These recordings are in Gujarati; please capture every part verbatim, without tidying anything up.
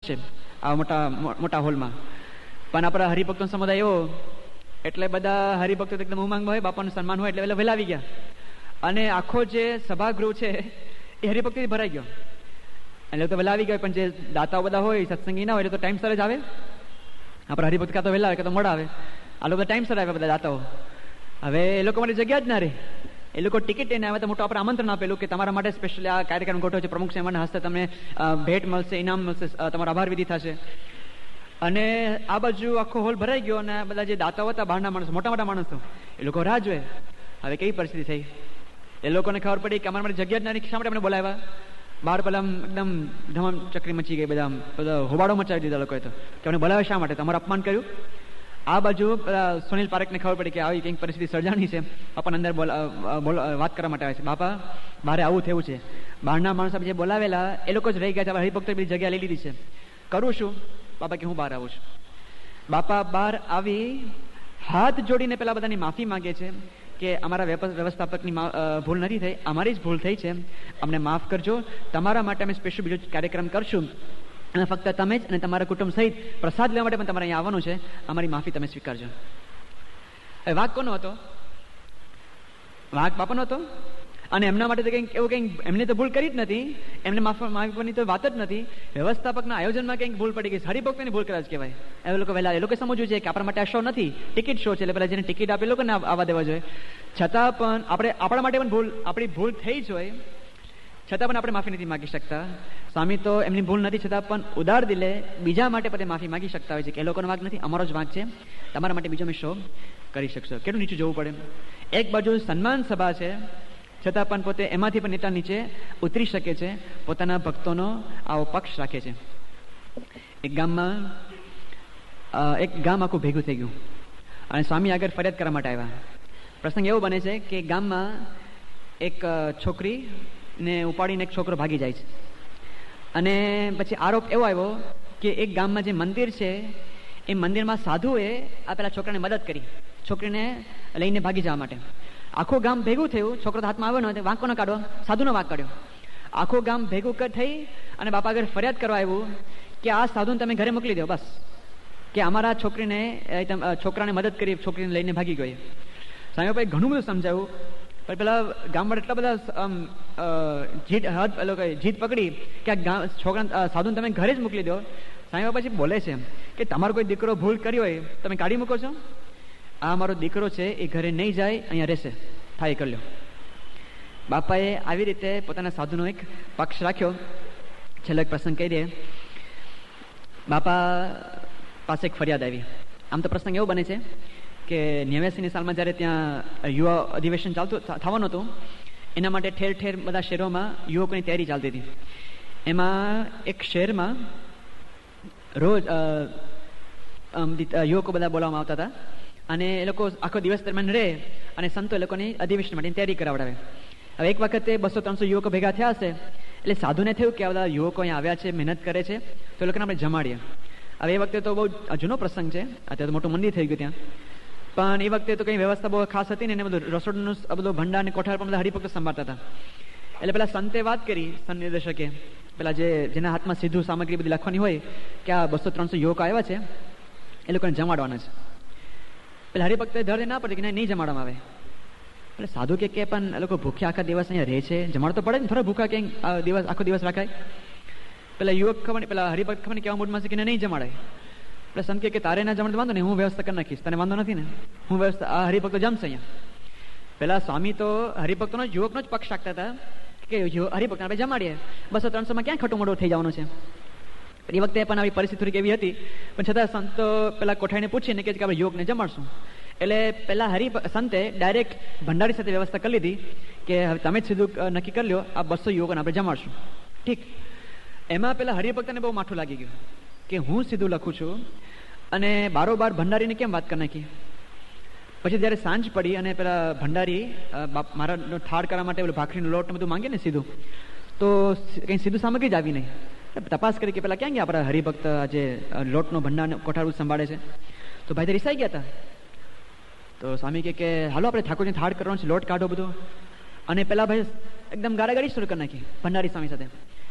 છે આ મોટા મોટા હોલમાં. પણ આપણા હરિભક્તો સમુદાય એવો એટલે બધા હરિભક્તો એકદમ ઉમંગમાં હોય, બાપાનું સન્માન હોય એટલે એટલે વહેલા આવી ગયા અને આખો જે સભાગૃહ છે એ હરિભક્તિથી ભરાઈ ગયો. એટલે તો વહેલા આવી ગયા, પણ જે દાતાઓ બધા હોય સત્સંગી ના હોય એટલે તો ટાઈમ સર જ આવે. આપણા હરિભક્ત કાં તો વહેલા આવે કાં તો મોડા આવે. આ લોકો ટાઈમ સર આવે બધા દાતાઓ. હવે એ લોકો માટે જગ્યા જ ના રહે. એ લોકો ટિકિટ લઈને આવે તો મોટું આપણે આમંત્રણ આપેલું કે તમારા માટે સ્પેશિયલી આ કાર્યક્રમ ગોઠવ્યો છે, પ્રમુખ સાહેબના હસ્તે તમને ભેટ મળશે, ઇનામ મળશે, તમારો આભાર વિધિ થશે. અને આ બાજુ આખો હોલ ભરાઈ ગયો અને બધા જે દાતાઓ હતા બહારના માણસો, મોટા મોટા માણસો, એ લોકો રાહ જોવે. હવે કેવી પરિસ્થિતિ થઈ, એ લોકોને ખબર પડી કે અમારા માટે જગ્યા જ ના રહી, શા માટે અમને બોલાવ્યા. બહાર પેલા એકદમ ધમામ ચકરી મચી ગઈ, બધા બધા હોબાળો મચાવી દીધા લોકોએ તો કે અમને બોલાવે શા માટે, તમારું અપમાન કર્યું. આ બાજુ સુનિલ પારેખને ખબર પડી કે આવી કંઈક પરિસ્થિતિ સર્જાણી છે, આપણને અંદર વાત કરવા માટે આવે છે. બાપા બહાર આવું થયું છે, બહારના માણસો જે બોલાવેલા એ લોકો જ રહી ગયા છે, હરિભક્તો બધી જગ્યા લઈ લીધી છે, કરું શું. બાપા કે હું બહાર આવું છું. બાપા બહાર આવી હાથ જોડીને પેલા બધાની માફી માંગે છે કે અમારા વ્યવસ્થાપકની ભૂલ નથી થઈ, અમારી જ ભૂલ થઈ છે, અમને માફ કરજો, તમારા માટે અમે સ્પેશિયલ બીજો કાર્યક્રમ કરશું અને ફક્ત તમે જ અને તમારા કુટુંબ સહિત પ્રસાદ લેવા માટે પણ તમારે અહીંયા આવવાનું છે, અમારી માફી તમે સ્વીકારજો. એ વાક કોનો હતો? વાક બાપાનો હતો. અને એમના માટે તો કંઈક એવું કંઈક, એમને તો ભૂલ કરી જ નથી, એમને માફ માફવાની તો વાત જ નથી. વ્યવસ્થાપકના આયોજનમાં કંઈક ભૂલ પડી ગઈ, હરિભક્તોની ભૂલ કદાચ કહેવાય. એ લોકો વહેલા એ લોકો સમજવું છે કે આપણા માટે આ શો નથી, ટિકિટ શો છે, એટલે પેલા જેને ટિકિટ આપે એ લોકોને આવવા દેવા જોઈએ. છતાં પણ આપણે આપણા માટે પણ ભૂલ, આપણી ભૂલ થઈ જ હોય, છતાં પણ આપણે માફી નથી માગી શકતા. સ્વામી તો એમની ભૂલ નથી છતાં પણ ઉદાર દિલે બીજા માટે પણ માફી માગી શકતા હોય છે કે એ લોકોનો વાંક નથી, અમારો જ વાંક છે, તમારા માટે બીજો અમે શો કરી શકશો. કેટલું નીચું જવું પડે. એક બાજુ સન્માન સભા છે, છતાં પણ પોતે એમાંથી પણ નેતા નીચે ઉતરી શકે છે, પોતાના ભક્તોનો આવો પક્ષ રાખે છે. એક ગામમાં એક ગામ આખું ભેગું થઈ ગયું અને સ્વામી આગળ ફરિયાદ કરવા માટે આવ્યા. પ્રસંગ એવો બને છે કે ગામમાં એક છોકરીને ઉપાડીને એક છોકરો ભાગી જાય છે અને પછી આરોપ એવો આવ્યો કે એક ગામમાં જે મંદિર છે એ મંદિરમાં સાધુએ આ પેલા છોકરાને મદદ કરી છોકરીને લઈને ભાગી જવા માટે. આખું ગામ ભેગું થયું, છોકરો હાથમાં આવ્યો ન વાંકો ન કાઢો, સાધુનો વાંક કાઢ્યો. આખું ગામ ભેગું થઈ અને બાપા આગળ ફરિયાદ કરવા આવ્યું કે આ સાધુને તમે ઘરે મોકલી દો, બસ કે અમારા છોકરીને છોકરાને મદદ કરી, છોકરીને લઈને ભાગી ગઈ. સ્વામી બાપાએ ઘણું બધું સમજાવ્યું, પણ પેલા ગામમાં એટલા બધા જીત હદ જીત પકડી કે આ છોકરા સાધુને તમે ઘરે જ મોકલી દો. સ્વામી બાપા પછી બોલે છે કે તમારો કોઈ દીકરો ભૂલ કરી હોય તમે કાઢી મૂકો છો, આ મારો દીકરો છે એ ઘરે નહીં જાય, અહીંયા રહેશે, થાય કરી લો. બાપાએ આવી રીતે પોતાના સાધુનો એક પક્ષ રાખ્યો. છેલ્લો એક પ્રસંગ કહી દે. બાપા પાસે એક ફરિયાદ આવી. આમ તો પ્રસંગ એવો બને છે કે નેવ્યાસીની સાલમાં જ્યારે ત્યાં યુવા અધિવેશન ચાલતું થવાનું હતું, એના માટે ઠેર ઠેર બધા શહેરોમાં યુવકોની તૈયારી ચાલતી હતી. એમાં એક શહેરમાં રોજ યુવકો બધા બોલાવવામાં આવતા હતા અને એ લોકો આખો દિવસ દરમિયાન રહે અને સંતો એ લોકોની અધિવેશન માટેની તૈયારી કરાવડાવે. હવે એક વખતે બસો ત્રણસો યુવકો ભેગા થયા હશે એટલે સાધુને થયું કે આ બધા યુવકો અહીંયા આવ્યા છે, મહેનત કરે છે, તો એ લોકોને આપણે જમાડીએ. હવે એ વખતે તો બહુ જૂનો પ્રસંગ છે, અત્યારે તો મોટું મંદિર થઈ ગયું ત્યાં, પણ એ વખતે તો કંઈ વ્યવસ્થા બહુ ખાસ હતી ને, એને બધું રસોડનું બધું ભંડાર અને કોઠાર પણ બધા હરિભક્તો સંભાળતા હતા. એટલે પેલા સંતે વાત કરી, સંત નિર્દેશકે, પેલા જે જેના હાથમાં સીધું સામગ્રી બધી લખવાની હોય કે આ બસો ત્રણસો યુવકો આવ્યા છે એ લોકોને જમાડવાના છે. પેલા હરિભક્તોએ ધર ના પડે કે નહીં જમાડવામાં આવે. એટલે સાધુ કે કે પણ એ લોકો ભૂખ્યા આખા દિવસ અહીંયા રહે છે, જમાડ તો પડે ને, થોડા ભૂખા ક્યાંય દિવસ આખો દિવસ રાખાય. પેલા યુવક ખબર પેલા હરિભક્ત ખબર કેવા મૂડમાં છે કે નહીં જમાડાય. એટલે સંત કે તારે ના જમાડ વાંધો નહીં, હું વ્યવસ્થા કરી નાખીશ, તને વાંધો નથી ને, હું વ્યવસ્થા આ હરિભક્તો જમશે અહીંયા. પેલા સ્વામી તો હરિભક્તોનો યુવકનો જ પક્ષ રાખતા હતા કે હરિભક્ત આપણે જમાડીએ, બસો ત્રણસો માં ક્યાં ખોટું મોટું થઈ જવાનું છે. એ વખતે પણ આવી પરિસ્થિતિ થોડીક એવી હતી, પણ છતાં સંતો પેલા કોઠાઈને પૂછીને કે આપણે યુવકને જમાડશું. એટલે પેલા હરિ સંતે ડાયરેક્ટ ભંડારી સાથે વ્યવસ્થા કરી લીધી કે હવે તમે જ સીધું નક્કી કરી લો, આ બસો યુવકોને આપણે જમાડશું. ઠીક. એમાં પેલા હરિભક્તને બહુ માઠું લાગી ગયું કે હું સીધું લખું છું અને બારોબાર ભંડારીને કેમ વાત કરી નાખી. પછી જ્યારે સાંજ પડી અને પેલા ભંડારી મારા ઠાર કરવા માટે પેલું ભાખરીનો લોટ બધું માંગે ને સીધું, તો કંઈ સીધું સામગ્રી જ આવી નહીં. તપાસ કરી કે પેલા ક્યાં ગયા આપણા હરિભક્ત જે લોટનો ભંડાર કોઠારું સંભાળે છે. તો ભાઈ તો રિસાઈ ગયા હતા. તો સ્વામી કે હાલો આપણે ઠાકોરજીને થાળ કરવાનો છે, લોટ કાઢો બધું. અને પેલા ભાઈ એકદમ ગાળાગાળી શરૂ કરી નાખી ભંડારી સ્વામી સાથે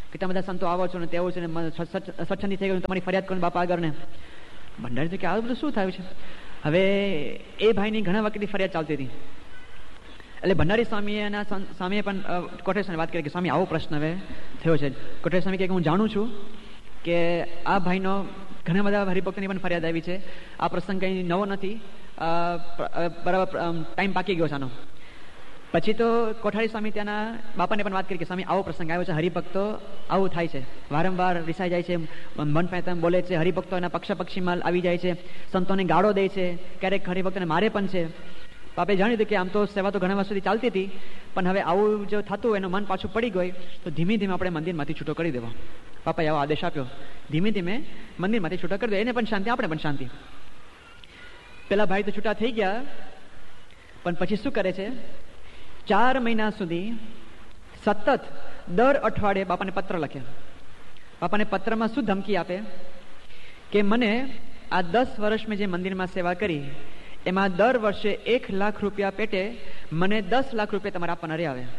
કેટલા બધા સંતો આવો છો ને તેવું છે ને સ્વચ્છંદી થઈ ગયું, તમારી ફરિયાદ કરો બાપા આગળ ને. ભંડારી તો કે આ બધું શું થયું છે? હવે એ ભાઈની ઘણા વખતની ફરિયાદ ચાલતી હતી. એટલે ભંડારી સ્વામીએ એના સ્વામીએ પણ કોઠારી સ્વામીને વાત કરી કે સ્વામી આવો પ્રશ્ન હવે થયો છે. કોઠારી સ્વામી કહે કે હું જાણું છું કે આ ભાઈનો ઘણા બધા હરિભક્તોની પણ ફરિયાદ આવી છે, આ પ્રસંગ કંઈ નવો નથી, બરાબર ટાઈમ પાકી ગયો છે આનો. પછી તો કોઠારી સ્વામી ત્યાંના બાપાને પણ વાત કરી કે સ્વામી આવો પ્રસંગ આવ્યો છે, હરિભક્તો આવું થાય છે, વારંવાર રિસાઈ જાય છે, મન ફાયતા બોલે છે, હરિભક્તો એના પક્ષ પક્ષીમાં આવી જાય છે, સંતોને ગાળો દે છે, ક્યારેક હરિભક્તોને મારે પણ છે. બાપે જાણ્યું હતું કે આમ તો સેવા તો ઘણા વર્ષ સુધી ચાલતી હતી, પણ હવે આવું જો થતું એનું મન પાછું પડી ગયું તો ધીમે ધીમે આપણે મંદિરમાંથી છૂટો કરી દેવો. બાપાએ આવો આદેશ આપ્યો, ધીમે ધીમે મંદિરમાંથી છૂટો કરી દે, એને પણ શાંતિ, આપણે પણ શાંતિ. પેલા ભાઈ તો છૂટા થઈ ગયા, પણ પછી શું કરે છે, ચાર મહિના સુધી સતત દર અઠવાડિયે બાપાને પત્ર લખે. બાપાને પત્રમાં શું ધમકી આપે કે મને આ દસ વર્ષ મેં જે મંદિરમાં સેવા કરી એમાં દર વર્ષે એક લાખ રૂપિયા પેટે મને દસ લાખ રૂપિયા તમારે આપવાના રહ્યા આવે.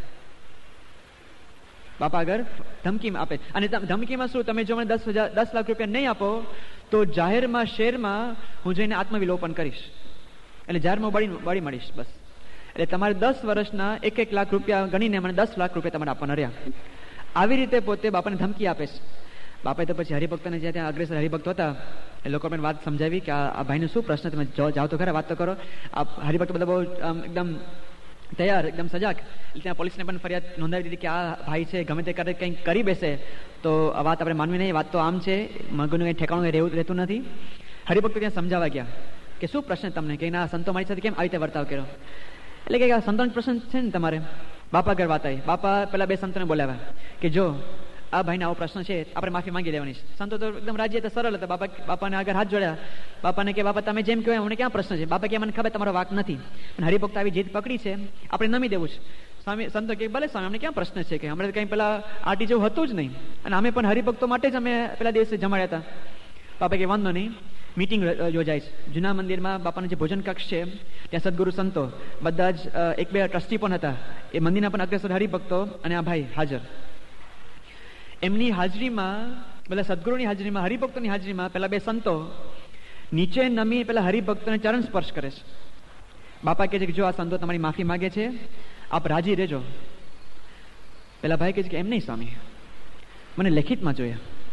બાપા આગળ ધમકી આપે. અને ધમકીમાં શું, તમે જો મને દસ હજાર દસ લાખ રૂપિયા નહીં આપો તો જાહેરમાં શેરમાં હું જઈને આત્મવિલોપન કરીશ, એટલે જાહેરમાં બળી બળી મળીશ. બસ એટલે તમારે દસ વર્ષના એક એક લાખ રૂપિયા ગણીને મને દસ લાખ રૂપિયા તમારે આપવાના રહ્યા. આવી રીતે પોતે બાપાને ધમકી આપે છે. બાપાએ તો પછી હરિભક્તોને જ્યાં ત્યાં અગ્રેસર હરિભક્ત હતા એ લોકો પણ વાત સમજાવી કે આ ભાઈનો શું પ્રશ્ન, તમે જાઓ તો ખરા, વાત તો કરો. આ હરિભક્તો બધા બહુ એકદમ તૈયાર, એકદમ સજાગ. એટલે ત્યાં પોલીસને પણ ફરિયાદ નોંધાવી દીધી કે આ ભાઈ છે ગમે તે કરે કંઈક કરી બેસે તો આ વાત આપણે માનવી નહીં, વાત તો આમ છે, મગનું કંઈ ઠેકાણું રહેવું રહેતું નથી. હરિભક્તો ત્યાં સમજાવવા ગયા કે શું પ્રશ્ન તમને, કે ના સંતો મારી સાથે કેમ આવી રીતે વર્તાવ કર્યો. એટલે કે આ સંતોનો પ્રશ્ન છે ને તમારે. બાપા આગળ વાત આવી. બાપા પેલા બે સંતોને બોલાવ્યા કે જો આ ભાઈને આવો પ્રશ્ન છે, આપણે માફી માંગી લેવાની છે. સંતો તો એકદમ રાજી હતા, સરળ હતા. બાપા બાપાને આગળ હાથ જોડ્યા. બાપાને કે બાપા તમે જેમ કહેવાય મને ક્યાં પ્રશ્ન છે. બાપા કે મને ખબર તમારો વાક નથી, પણ હરિભક્ત આવી જીદ પકડી છે, આપણે નમી દેવું છે. સ્વામી સંતો કે ભલે સ્વામી અમને ક્યાં પ્રશ્ન છે, કે હમણાં કંઈ પેલા આટી જેવું હતું જ નહીં, અને અમે પણ હરિભક્તો માટે જ અમે પેલા દિવસે જમાડ્યા હતા. બાપા કે વાંધો નહીં, મીટિંગ યોજાય છે જૂના મંદિરમાં. બાપાનો જે ભોજન કક્ષ છે ત્યાં સદગુરુ સંતો બધા જ એક બે ટ્રસ્ટી પણ હતા, એ મંદિરના પણ અગ્રેસર હરિભક્તો અને આ ભાઈ હાજર. એમની હાજરીમાં, પેલા સદગુરુની હાજરીમાં, હરિભક્તોની હાજરીમાં પેલા બે સંતો નીચે નમી પેલા હરિભક્તોને ચરણ સ્પર્શ કરે છે. બાપા કહે છે કે જો આ સંતો તમારી માફી માગે છે, આપ રાજી રહેજો. પેલા ભાઈ કહે છે કે એમ નહીં સ્વામી, મને લેખિતમાં જોઈએ,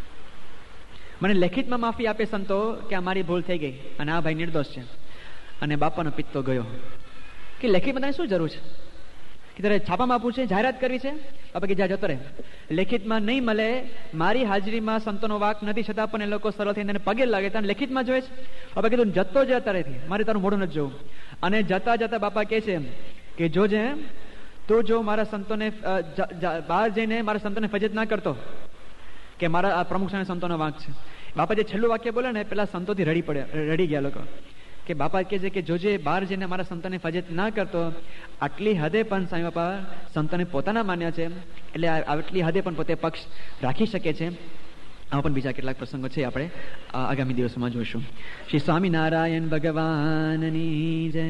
મને લેખિતમાં માફી આપે સંતો કે અમારી ભૂલ થઈ ગઈ અને આ ભાઈ નિર્દોષ છે. અને બાપાનો પિત્તો ગયો કે લેખિતમાં તને શું જરૂર છે, કે તારે છાપામાં આપવું છે, જાહેરાત કરવી છે. બાપા કે જ્યાં જતો રહે, લેખિતમાં નહીં મળે. મારી હાજરીમાં સંતોનો વાક નથી છતાં પણ એ લોકો સરળ થઈને એને પગે લાગે, તને લેખિતમાં જોઈએ છે. બાપા કીધું જતો જ અત્યારેથી, મારે તારું મોઢું નથી જોવું. અને જતા જતા બાપા કહે છે કે જોજે તું જો મારા સંતોને બહાર જઈને મારા સંતોને ફજત ના કરતો કે મારા પ્રમુખ સંતોનો વાંક છે. બાપા જે છેલ્લું વાક્ય બોલે ને પેલા સંતોથી રડી પડે, રડી ગયા લોકો. કે બાપા કહે છે કે જોજે બહાર જઈને મારા સંતોને ફજત ના કરતો. આટલી હદે પણ સ્વામી બાપા સંતોને પોતાના માન્યા છે, એટલે આટલી હદે પણ પોતે પક્ષ રાખી શકે છે. આમાં પણ બીજા કેટલાક પ્રસંગો છે, આપણે આગામી દિવસોમાં જોઈશું. શ્રી સ્વામિનારાયણ ભગવાનની જય.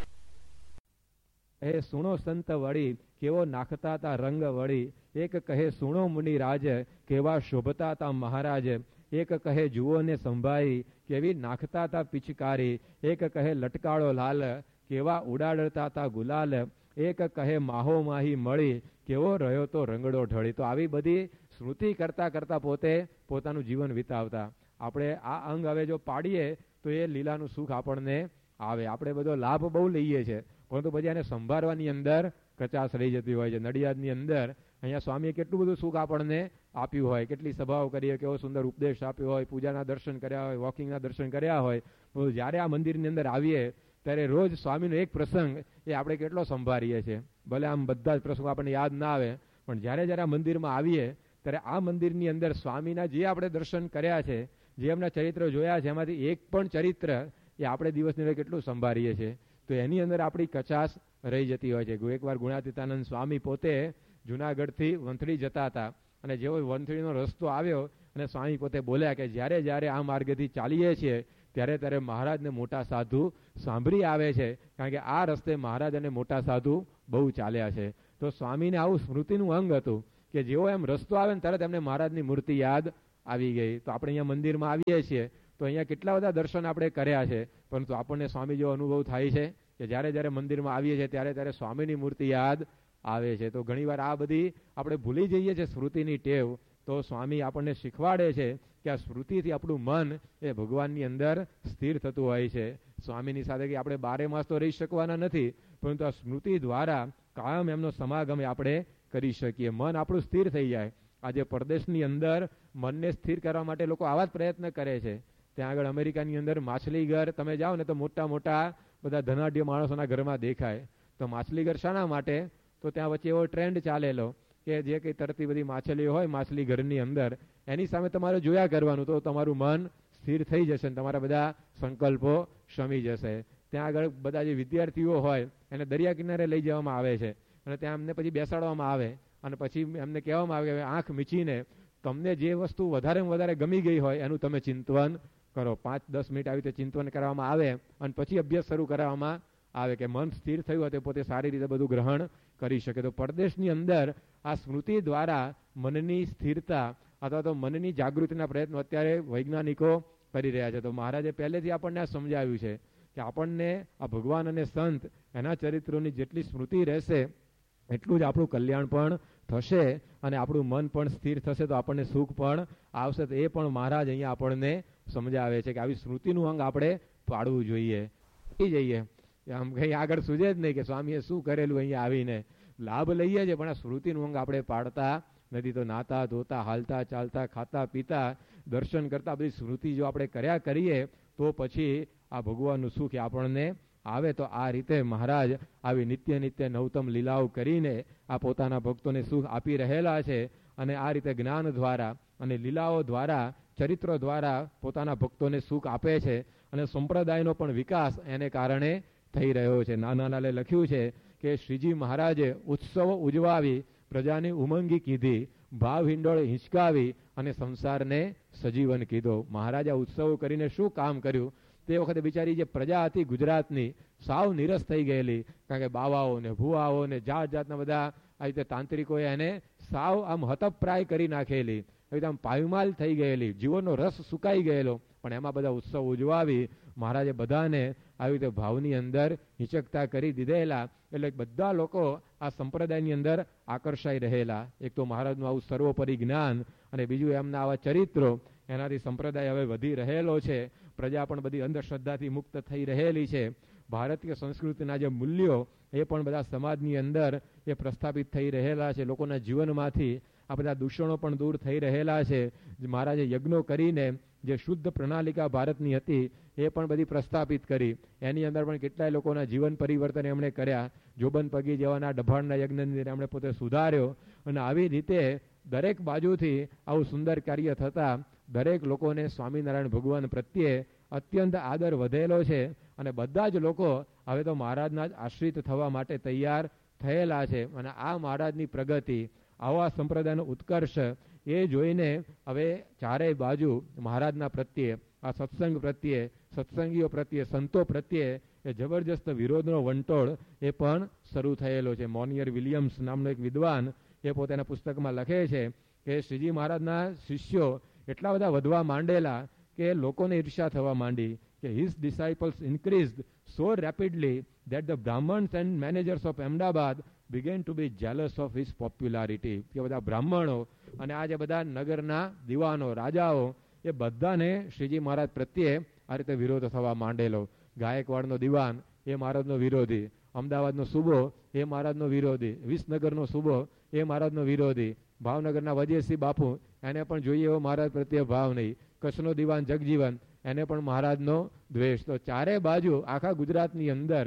હે સુણો સંત વળી કેવો નાખતા તા રંગ વળી, એક કહે સુણો મુનિ રાજ કેવા શોભતા તા મહારાજ, એક કહે જુઓ ને સંભાળી કેવી નાખતા તા પિચકારી, એક કહે લટકાળો લાલ કેવા ઉડાડતા તા ગુલાલ, એક કહે માહો માહી મળી કેવો રહ્યો તો રંગડો ઢળી. તો આવી બધી સ્મૃતિ કરતા કરતા પોતે પોતાનું જીવન વિતાવતા. આપણે આ અંગ હવે જો પાડીએ તો એ લીલાનું સુખ આપણને આવે. આપણે બધો લાભ બહુ લઈએ છીએ, પરંતુ પછી એને સંભાળવાની અંદર કચાશ રહી જતી હોય છે. નડિયાદની અંદર અહીંયા સ્વામીએ કેટલું બધું સુખ આપણને આપ્યું હોય, કેટલી સભાઓ કરીએ, કેવો સુંદર ઉપદેશ આપ્યો હોય, પૂજાના દર્શન કર્યા હોય, વોકિંગના દર્શન કર્યા હોય. જ્યારે આ મંદિરની અંદર આવીએ ત્યારે રોજ સ્વામીનો એક પ્રસંગ એ આપણે કેટલો સંભાળીએ છીએ. ભલે આમ બધા જ પ્રસંગો આપણને યાદ ના આવે, પણ જ્યારે જ્યારે આ મંદિરમાં આવીએ ત્યારે આ મંદિરની અંદર સ્વામીના જે આપણે દર્શન કર્યા છે, જે એમના ચરિત્ર જોયા છે, એમાંથી એક પણ ચરિત્ર એ આપણે દિવસની અંદર કેટલું સંભાળીએ છીએ. તો એની અંદર આપણી કચાશ રહી જતી હોય છે. એકવાર ગુણાતીતાનંદ સ્વામી પોતે જુનાગઢથી વંથળી જતા હતા, અને જેવો વંથળીનો રસ્તો આવ્યો અને સ્વામી પોતે બોલ્યા કે જ્યારે જ્યારે આ માર્ગેથી ચાલીએ છીએ ત્યારે ત્યારે મહારાજને મોટા સાધુ સાંભળી આવે છે, કારણ કે આ રસ્તે મહારાજ અને મોટા સાધુ બહુ ચાલ્યા છે. તો સ્વામીને આવું સ્મૃતિનું અંગ હતું કે જેવો એમ રસ્તો આવે ને તરત એમને મહારાજની મૂર્તિ યાદ આવી ગઈ. તો આપણે અહીંયા મંદિરમાં આવીએ છીએ તો અહીંયા કેટલા બધા દર્શન આપણે કર્યા છે, પરંતુ આપણને સ્વામી જેવો અનુભવ થાય છે કે જ્યારે જ્યારે મંદિરમાં આવીએ છીએ ત્યારે ત્યારે સ્વામીની મૂર્તિ યાદ આવે છે. તો ઘણીવાર આ બધી આપણે ભૂલી જઈએ છીએ સ્મૃતિની ટેવ. તો સ્વામી આપણને શીખવાડે છે કે આ સ્મૃતિથી આપણું મન એ ભગવાનની અંદર સ્થિર થતું હોય છે. સ્વામીની સાથે કે આપણે બારે માસ તો રહી શકવાના નથી, પરંતુ આ સ્મૃતિ દ્વારા કાયમ એમનો સમાગમ આપણે કરી શકીએ, મન આપણું સ્થિર થઈ જાય. આજે પરદેશની અંદર મનને સ્થિર કરવા માટે લોકો આવા જ પ્રયત્ન કરે છે. ત્યાં આગળ અમેરિકાની અંદર માછલી ઘર તમે જાઓ ને તો મોટા મોટા બધા ધનાઢ્ય માણસોના ઘરમાં દેખાય. તો માછલી ઘર શાના માટે? તો ત્યાં વચ્ચે એવો ટ્રેન્ડ ચાલેલો કે જે કંઈ તરતી બધી માછલીઓ હોય માછલી ઘરની અંદર, એની સામે તમારે જોયા કરવાનું, તો તમારું મન સ્થિર થઈ જશે ને તમારા બધા સંકલ્પો શમી જશે. ત્યાં આગળ બધા જે વિદ્યાર્થીઓ હોય એને દરિયા કિનારે લઈ જવામાં આવે છે અને ત્યાં એમને પછી બેસાડવામાં આવે અને પછી એમને કહેવામાં આવે કે આંખ મીચીને તમને જે વસ્તુ વધારે વધારે ગમી ગઈ હોય એનું તમે ચિંતવન કરો. પાંચ દસ મિનિટ આવી રીતે ચિંતવન કરવામાં આવે અને પછી અભ્યાસ શરૂ કરવામાં આવે કે મન સ્થિર થયું હોય તે પોતે સારી રીતે બધું ગ્રહણ કરી શકે. તો પરદેશની અંદર આ સ્મૃતિ દ્વારા મનની સ્થિરતા અથવા તો મનની જાગૃતિના પ્રયત્નો અત્યારે વૈજ્ઞાનિકો કરી રહ્યા છે. તો મહારાજે પહેલેથી આપણને આ સમજાવ્યું છે કે આપણને આ ભગવાન અને સંત એના ચરિત્રોની જેટલી સ્મૃતિ રહેશે એટલું જ આપણું કલ્યાણ પણ થશે અને આપણું મન પણ સ્થિર થશે, તો આપણને સુખ પણ આવશે. તો એ પણ મહારાજ અહીંયા આપણને સમજાવે છે કે આવી સ્મૃતિનું અંગ આપણે પાડવું જોઈએ. એ જઈએ આમ કંઈ આગળ સૂજે જ નહીં કે સ્વામીએ શું કરેલું અહીંયા આવીને, લાભ લઈએ છીએ પણ આ સ્મૃતિનું અંગ આપણે પાડતા નથી. તો નાતા ધોતા હાલતા ચાલતા ખાતા પીતા દર્શન કરતા બધી સ્મૃતિ જો આપણે કર્યા કરીએ તો પછી આ ભગવાનનું સુખ આપણને આવે. તો આ રીતે મહારાજ આવી નિત્ય નિત્ય નવતમ લીલાઓ કરીને આ પોતાના ભક્તોને સુખ આપી રહેલા છે અને આ રીતે જ્ઞાન દ્વારા અને લીલાઓ દ્વારા ચરિત્રો દ્વારા પોતાના ભક્તોને સુખ આપે છે અને સંપ્રદાયનો પણ વિકાસ એને કારણે થઈ રહ્યો છે. નાના લાલે લખ્યું છે કે શ્રીજી મહારાજે ઉત્સવ ઉજવાવી પ્રજાની ઉમંગી કીધી, ભાવ હિંડોળ હિંચકાવી અને સંસારને સજીવન કીધો. મહારાજા ઉત્સવ કરીને શું કામ કર્યું? તે વખતે બિચારી જે પ્રજા હતી ગુજરાતની સાવ નિરસ થઈ ગયેલી, કારણ કે બાવાઓ ને ભુવાઓ ને જાત જાતના બધા આ રીતે તાંત્રિકોએ એને સાવ આમ હતપ્રાય કરી નાખેલી, એકદમ પાયમાલ થઈ ગયેલી, જીવનનો રસ સુકાઈ ગયેલો. પણ એમાં બધા ઉત્સવ ઉજવાવી મહારાજે બધાને આવી રીતે ભાવની અંદર હિંચકતા કરી દીધેલા, એટલે બધા લોકો આ સંપ્રદાયની અંદર આકર્ષાઈ રહેલા. એક તો મહારાજનું આવું સર્વોપરી જ્ઞાન અને બીજું એમના આવા ચરિત્રો, એનાથી સંપ્રદાય હવે વધી રહેલો છે. પ્રજા પણ બધી અંધશ્રદ્ધાથી મુક્ત થઈ રહેલી છે. ભારતીય સંસ્કૃતિના જે મૂલ્યો એ પણ બધા સમાજની અંદર એ પ્રસ્થાપિત થઈ રહેલા છે. લોકોના જીવનમાંથી આ બધા દૂષણો પણ દૂર થઈ રહેલા છે. મહારાજે યજ્ઞો કરીને જે શુદ્ધ પ્રણાલિકા ભારતની હતી એ પણ બધી પ્રસ્થાપિત કરી. એની અંદર પણ કેટલાય લોકોના જીવન પરિવર્તન એમણે કર્યા. જોબન પગી જેવાના ડભાણના યજ્ઞની અંદર એમણે પોતે સુધાર્યો અને આવી રીતે દરેક બાજુથી આવું સુંદર કાર્ય થતા દરેક લોકોને સ્વામિનારાયણ ભગવાન પ્રત્યે અત્યંત આદર વધેલો છે અને બધા જ લોકો હવે તો મહારાજના જ આશ્રિત થવા માટે તૈયાર થયેલા છે. અને આ મહારાજની પ્રગતિ, આવા સંપ્રદાયનો ઉત્કર્ષ એ જોઈને હવે ચારેય બાજુ મહારાજના પ્રત્યે, આ સત્સંગ પ્રત્યે, સત્સંગીઓ પ્રત્યે, સંતો પ્રત્યે એ જબરજસ્ત વિરોધનો વંટોળ એ પણ શરૂ થયેલો છે. મોનિયર વિલિયમ્સ નામનો એક વિદ્વાન એ પોતાના પુસ્તકમાં લખે છે કે શ્રીજી મહારાજના શિષ્યો એટલા બધા વધવા માંડેલા કે લોકોને ઈર્ષા થવા માંડી કે his disciples increased so rapidly that the Brahmins and managers of Ahmedabad began to be jealous of his popularity. કે બધા બ્રાહ્મણો અને આ જે બધા નગરના દીવાનો, રાજાઓ એ બધાને શ્રીજી મહારાજ પ્રત્યે આ રીતે વિરોધ થવા માંડેલો. ગાયકવાડનો દીવાન એ મહારાજનો વિરોધી, અમદાવાદનો સુબો એ મહારાજનો વિરોધી, વિસનગરનો સુબો એ મહારાજનો વિરોધી, ભાવનગરના વજીરસિંહ બાપુ એને પણ જોઈએ એવો મહારાજ પ્રત્યે ભાવ નહીં, કચ્છનો દીવાન જગજીવન એને પણ મહારાજનો દ્વેષ. તો ચારે બાજુ આખા ગુજરાતની અંદર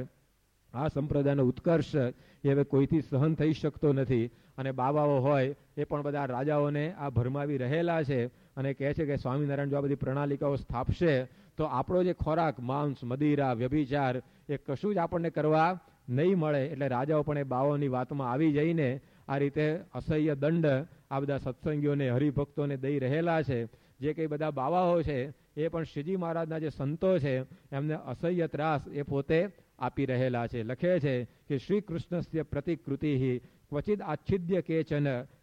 આ સંપ્રદાયનો ઉત્કર્ષ એ હવે કોઈથી સહન થઈ શકતો નથી. અને બાવાઓ હોય એ પણ બધા રાજાઓને આ ભરમાવી રહેલા છે અને કહે છે કે સ્વામિનારાયણ જો આ બધી પ્રણાલિકાઓ સ્થાપશે તો આપણો જે ખોરાક માંસ, મદિરા, વ્યભિચાર એ કશું જ આપણને કરવા નહીં મળે. એટલે રાજાઓ પણ એ બાવાઓની વાતમાં આવી જઈને આ રીતે અસહ્ય દંડ આ બધા સત્સંગીઓને, હરિભક્તોને દઈ રહેલા છે. જે કંઈ બધા બાવાઓ છે એ પણ શ્રીજી મહારાજના જે સંતો છે એમને અસહ્ય ત્રાસ એ પોતે આપી રહેલા છે. લખે છે કે શ્રી કૃષ્ણસ્ય પ્રતિકૃતિ ક્વચિત આચ્છિદ્ય કેચન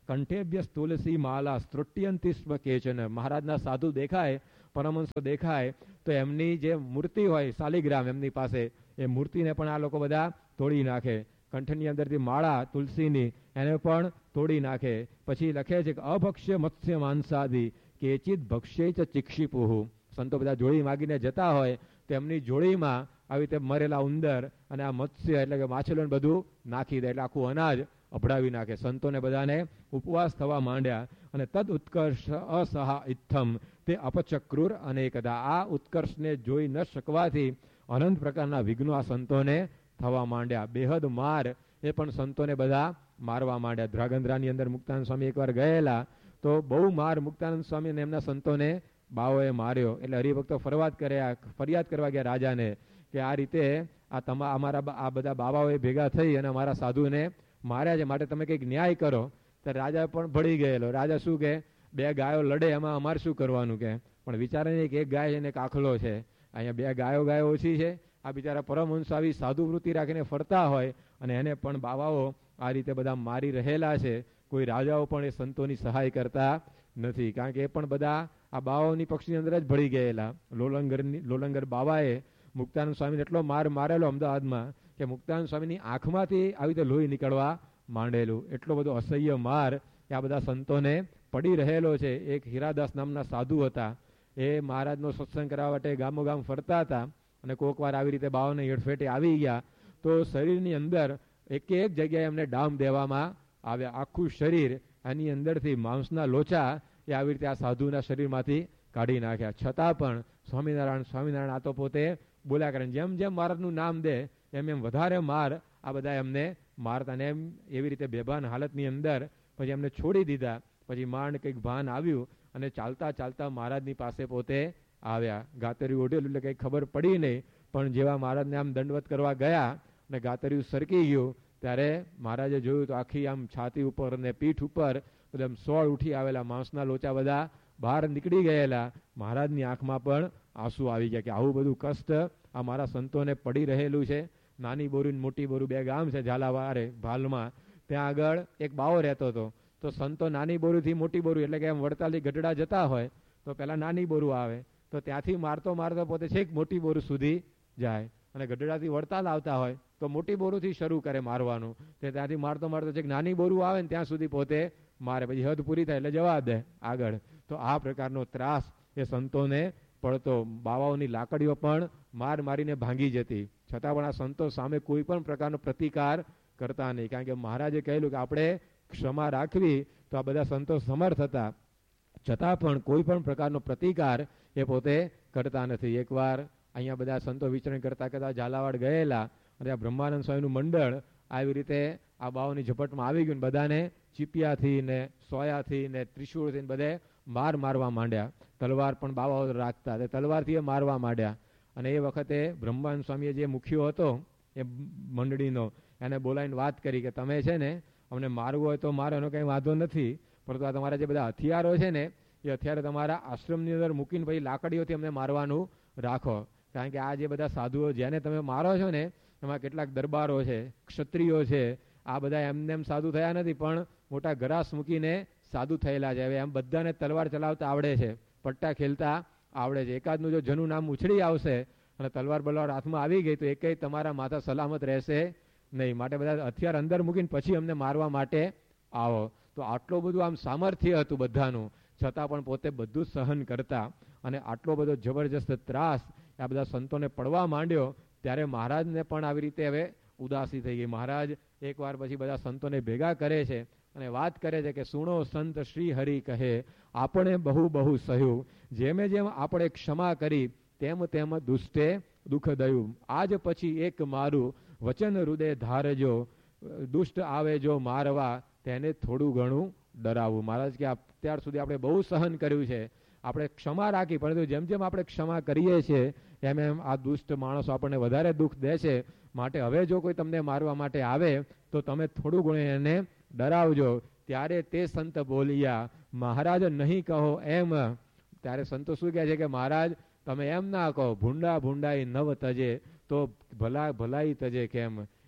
કંઠેભ્ય તુલસી માલા સ્ત્રુટ્યંતી સ્વ કેચન. મહારાજના સાધુ દેખાય, પરમહંસો દેખાય તો એમની જે મૂર્તિ હોય શાલિગ્રામ એમની પાસે, એ મૂર્તિને પણ આ લોકો બધા તોડી નાખે. કંઠની અંદરથી માળા તુલસીની એને પણ તોડી નાખે. પછી લખે છે કે અભક્ષ્ય મત્સ્ય માંસાદી કેચિત ભક્ષ્ય ચ ચિક્ષિપુહુ. સંતો બધા જોડી માગીને જતા હોય તો એમની જોડીમાં આવી રીતે મરેલા ઉંદર અને આ મત્સ્ય એટલે કે માછલીને બધું નાખી દે, એટલે આખું અનાજ અભડાવી નાખે. સંતોને બધાને ઉપવાસ થવા માંડ્યા. અને તદ ઉત્કર્ષ અસહા ઇત્થમ તે અપચક્રુર અનેકદા. આ ઉત્કર્ષને જોઈ ન શકવાથી અનંત પ્રકારના વિઘ્નો આ સંતોને થવા માંડ્યા. બેહદ માર એ પણ સંતોને બધા મારવા માંડ્યા. ધ્રાગંદ્રાની અંદર મુક્તાનંદ સ્વામી એકવાર ગયેલા તો બહુ માર મુક્તાનંદ સ્વામી અને એમના સંતોને બાઓએ માર્યો. એટલે હરિભક્તો ફરવાદ કર્યા, ફરિયાદ કરવા ગયા રાજાને કે આ રીતે આ તમા અમારા આ બધા બાબાઓએ ભેગા થઈ અને અમારા સાધુને માર્યા છે, માટે તમે કંઈક ન્યાય કરો. તો રાજા પણ ભળી ગયેલો. રાજા શું કે બે ગાયો લડે એમાં અમારે શું કરવાનું કે, પણ વિચારે નહીં કે એક ગાય છે ને એક આખલો છે. અહીંયા બે ગાયો ગાયો ઓછી છે. આ બિચારા પરમહંસ આવી સાધુ વૃત્તિ રાખીને ફરતા હોય અને એને પણ બાવાઓ આ રીતે બધા મારી રહેલા છે. કોઈ રાજાઓ પણ એ સંતોની સહાય કરતા નથી, કારણ કે એ પણ બધા આ બાવાઓની પક્ષની અંદર જ ભળી ગયેલા. લોલંગરની લોલંગર બાવાએ મુક્તાનંદ સ્વામીને એટલો માર મારેલો અમદાવાદમાં કે મુક્તાનંદ સ્વામીની આંખમાંથી આવી રીતે લોહી નીકળવા માંડેલું. એટલો બધો અસહ્ય માર આ બધા સંતોને પડી રહેલો છે. એક હીરાદાસ નામના સાધુ હતા, એ મહારાજનો સત્સંગ કરવા માટે ગામો ગામ ફરતા હતા અને કોક વાર આવી રીતે બાવાને હેડફેટે આવી ગયા તો શરીરની અંદર એક એક જગ્યાએ એમને ડામ દેવામાં આવ્યા. આખું શરીર એની અંદરથી માંસના લોચા એ આવી રીતે આ સાધુના શરીરમાંથી કાઢી નાખ્યા. છતાં પણ સ્વામિનારાયણ સ્વામિનારાયણ આ તો પોતે બોલ્યા કરે. જેમ જેમ મહારાજનું નામ દે એમ એમ વધારે માર આ બધા એમને મારતા ને એમ એવી રીતે બેભાન હાલતની અંદર પછી એમને છોડી દીધા. પછી માંડ કંઈક ભાન આવ્યું અને ચાલતા ચાલતા મહારાજની પાસે પોતે આવ્યા. ગાતર્યું ઓઢેલું એટલે કંઈ ખબર પડી નહીં, પણ જેવા મહારાજને આમ દંડવત કરવા ગયા અને ગાતર્યું સરકી ગયું ત્યારે મહારાજે જોયું તો આખી આમ છાતી ઉપર અને પીઠ ઉપર બધા સોળ ઉઠી આવેલા માંસના લોચા બધા બહાર નીકળી ગયેલા. મહારાજની આંખમાં પણ આંસુ આવી ગયા કે આવું બધું કષ્ટ આ મારા સંતોને પડી રહેલું છે. નાની બોરુ મોટી બોરુ બે ગામ છે ઝાલાવારે ભાલમાં, ત્યાં આગળ એક બાવો રહેતો હતો. તો સંતો નાની બોરુથી મોટી બોરુ એટલે કે એમ વડતાલી ગઢડા જતા હોય તો પેલા નાની બોરુ આવે, તો ત્યાંથી મારતો મારતો પોતે છેક મોટી બોરુ સુધી જાય અને ગઢડાથી વડતાલ આવતા હોય તો મોટી બોરુથી શરૂ કરે મારવાનું. તે ત્યાંથી મારતો મારતો છેક નાની બોરુ આવે ને ત્યાં સુધી પોતે મારે, પછી હદ પૂરી થાય એટલે જવા દે આગળ. તો આ પ્રકારનો ત્રાસ એ સંતોને પડતો. બાવાઓની લાકડીઓ પણ માર મારીને ભાંગી જતી, છતાં પણ આ સંતો સામે કોઈ પણ પ્રકારનો પ્રતિકાર કરતા નહીં, કારણ કે મહારાજે કહેલું કે આપણે ક્ષમા રાખવી. તો આ બધા સંતો સમર્થ હતા, છતાં પણ કોઈ પણ પ્રકારનો પ્રતિકાર એ પોતે કરતા નથી. એકવાર અહીંયા બધા સંતો વિચરણ કરતા કરતા ઝાલાવાડ ગયેલા અને આ બ્રહ્માનંદ સ્વામીનું મંડળ આવી રીતે આ બાઓની ઝપટમાં આવી ગયું. બધાને ચીપિયાથી ને સોયાથી ને ત્રિશુળથી બધે માર મારવા માંડ્યા. તલવાર પણ બાવાઓ રાખતા, તે તલવારથી એ મારવા માંડ્યા. અને એ વખતે બ્રહ્માનંદ સ્વામીએ જે મુખ્યો હતો એ મંડળીનો એને બોલાવીને વાત કરી કે તમે છે ને અમને મારવું હોય તો મારો, એનો કંઈ વાંધો નથી, પરંતુ આ તમારા જે બધા હથિયારો છે ને એ હથિયારો તમારા આશ્રમની અંદર મૂકીને પછી લાકડીઓથી અમને મારવાનું રાખો. કારણ કે આ જે બધા સાધુઓ જેને તમે મારો છો ને એમાં કેટલાક દરબારો છે, ક્ષત્રિયો છે, આ બધા એમને એમ સાધુ થયા નથી પણ મોટા ગરાસ મૂકીને સાધુ થયેલા છે. હવે એમ બધાને તલવાર ચલાવતા આવડે છે, પટ્ટા ખેલતા આવડે છે. એકાદનું જો જનું નામ ઉછળી આવશે અને તલવાર બલવાર હાથમાં આવી ગઈ તો એકેય તમારા માથા સલામત રહેશે નહીં. માટે બધા હથિયાર અંદર મૂકીને પછી અમને મારવા માટે આવો. તો આટલું બધું આમ સામર્થ્ય હતું બધાનું, છતાં પણ પોતે બધું સહન કરતા. અને આટલો બધો જબરજસ્ત ત્રાસ આ બધા સંતોને પડવા માંડ્યો ત્યારે મહારાજને પણ આવી રીતે હવે ઉદાસી થઈ ગઈ. મહારાજ એકવાર પછી બધા સંતોને ભેગા કરે છે અને વાત કરે છે કે સુણો સંત શ્રી હરિ કહે આપણે બહુ બહુ સહ્યું, જેમે જેમ આપણે ક્ષમા કરી તેમ તેમ દુષ્ટે દુઃખ દયું. આજ પછી એક મારું વચન હૃદય ધારજો, દુષ્ટ આવે જો મારવા તેને થોડું ઘણું ડરાવવું. મહારાજ કે અત્યાર સુધી આપણે બહુ સહન કર્યું છે, આપણે ક્ષમા રાખી, પરંતુ જેમ જેમ આપણે ક્ષમા કરીએ છીએ એમ એમ આ દુષ્ટ માણસો આપણને વધારે દુઃખ દે છે. માટે હવે જો કોઈ તમને મારવા માટે આવે તો તમે થોડું ઘણું એને ડરાવજો. ત્યારે તે સંત બોલ્યા મહારાજ નહીં કહો એમ. ત્યારે સંતો શું કહે છે કે મહારાજ તમે એમ ના કહો, ભૂંડા ભૂંડાઈ નવ તજે તો ભલા ભલાઈ તજે કેમ.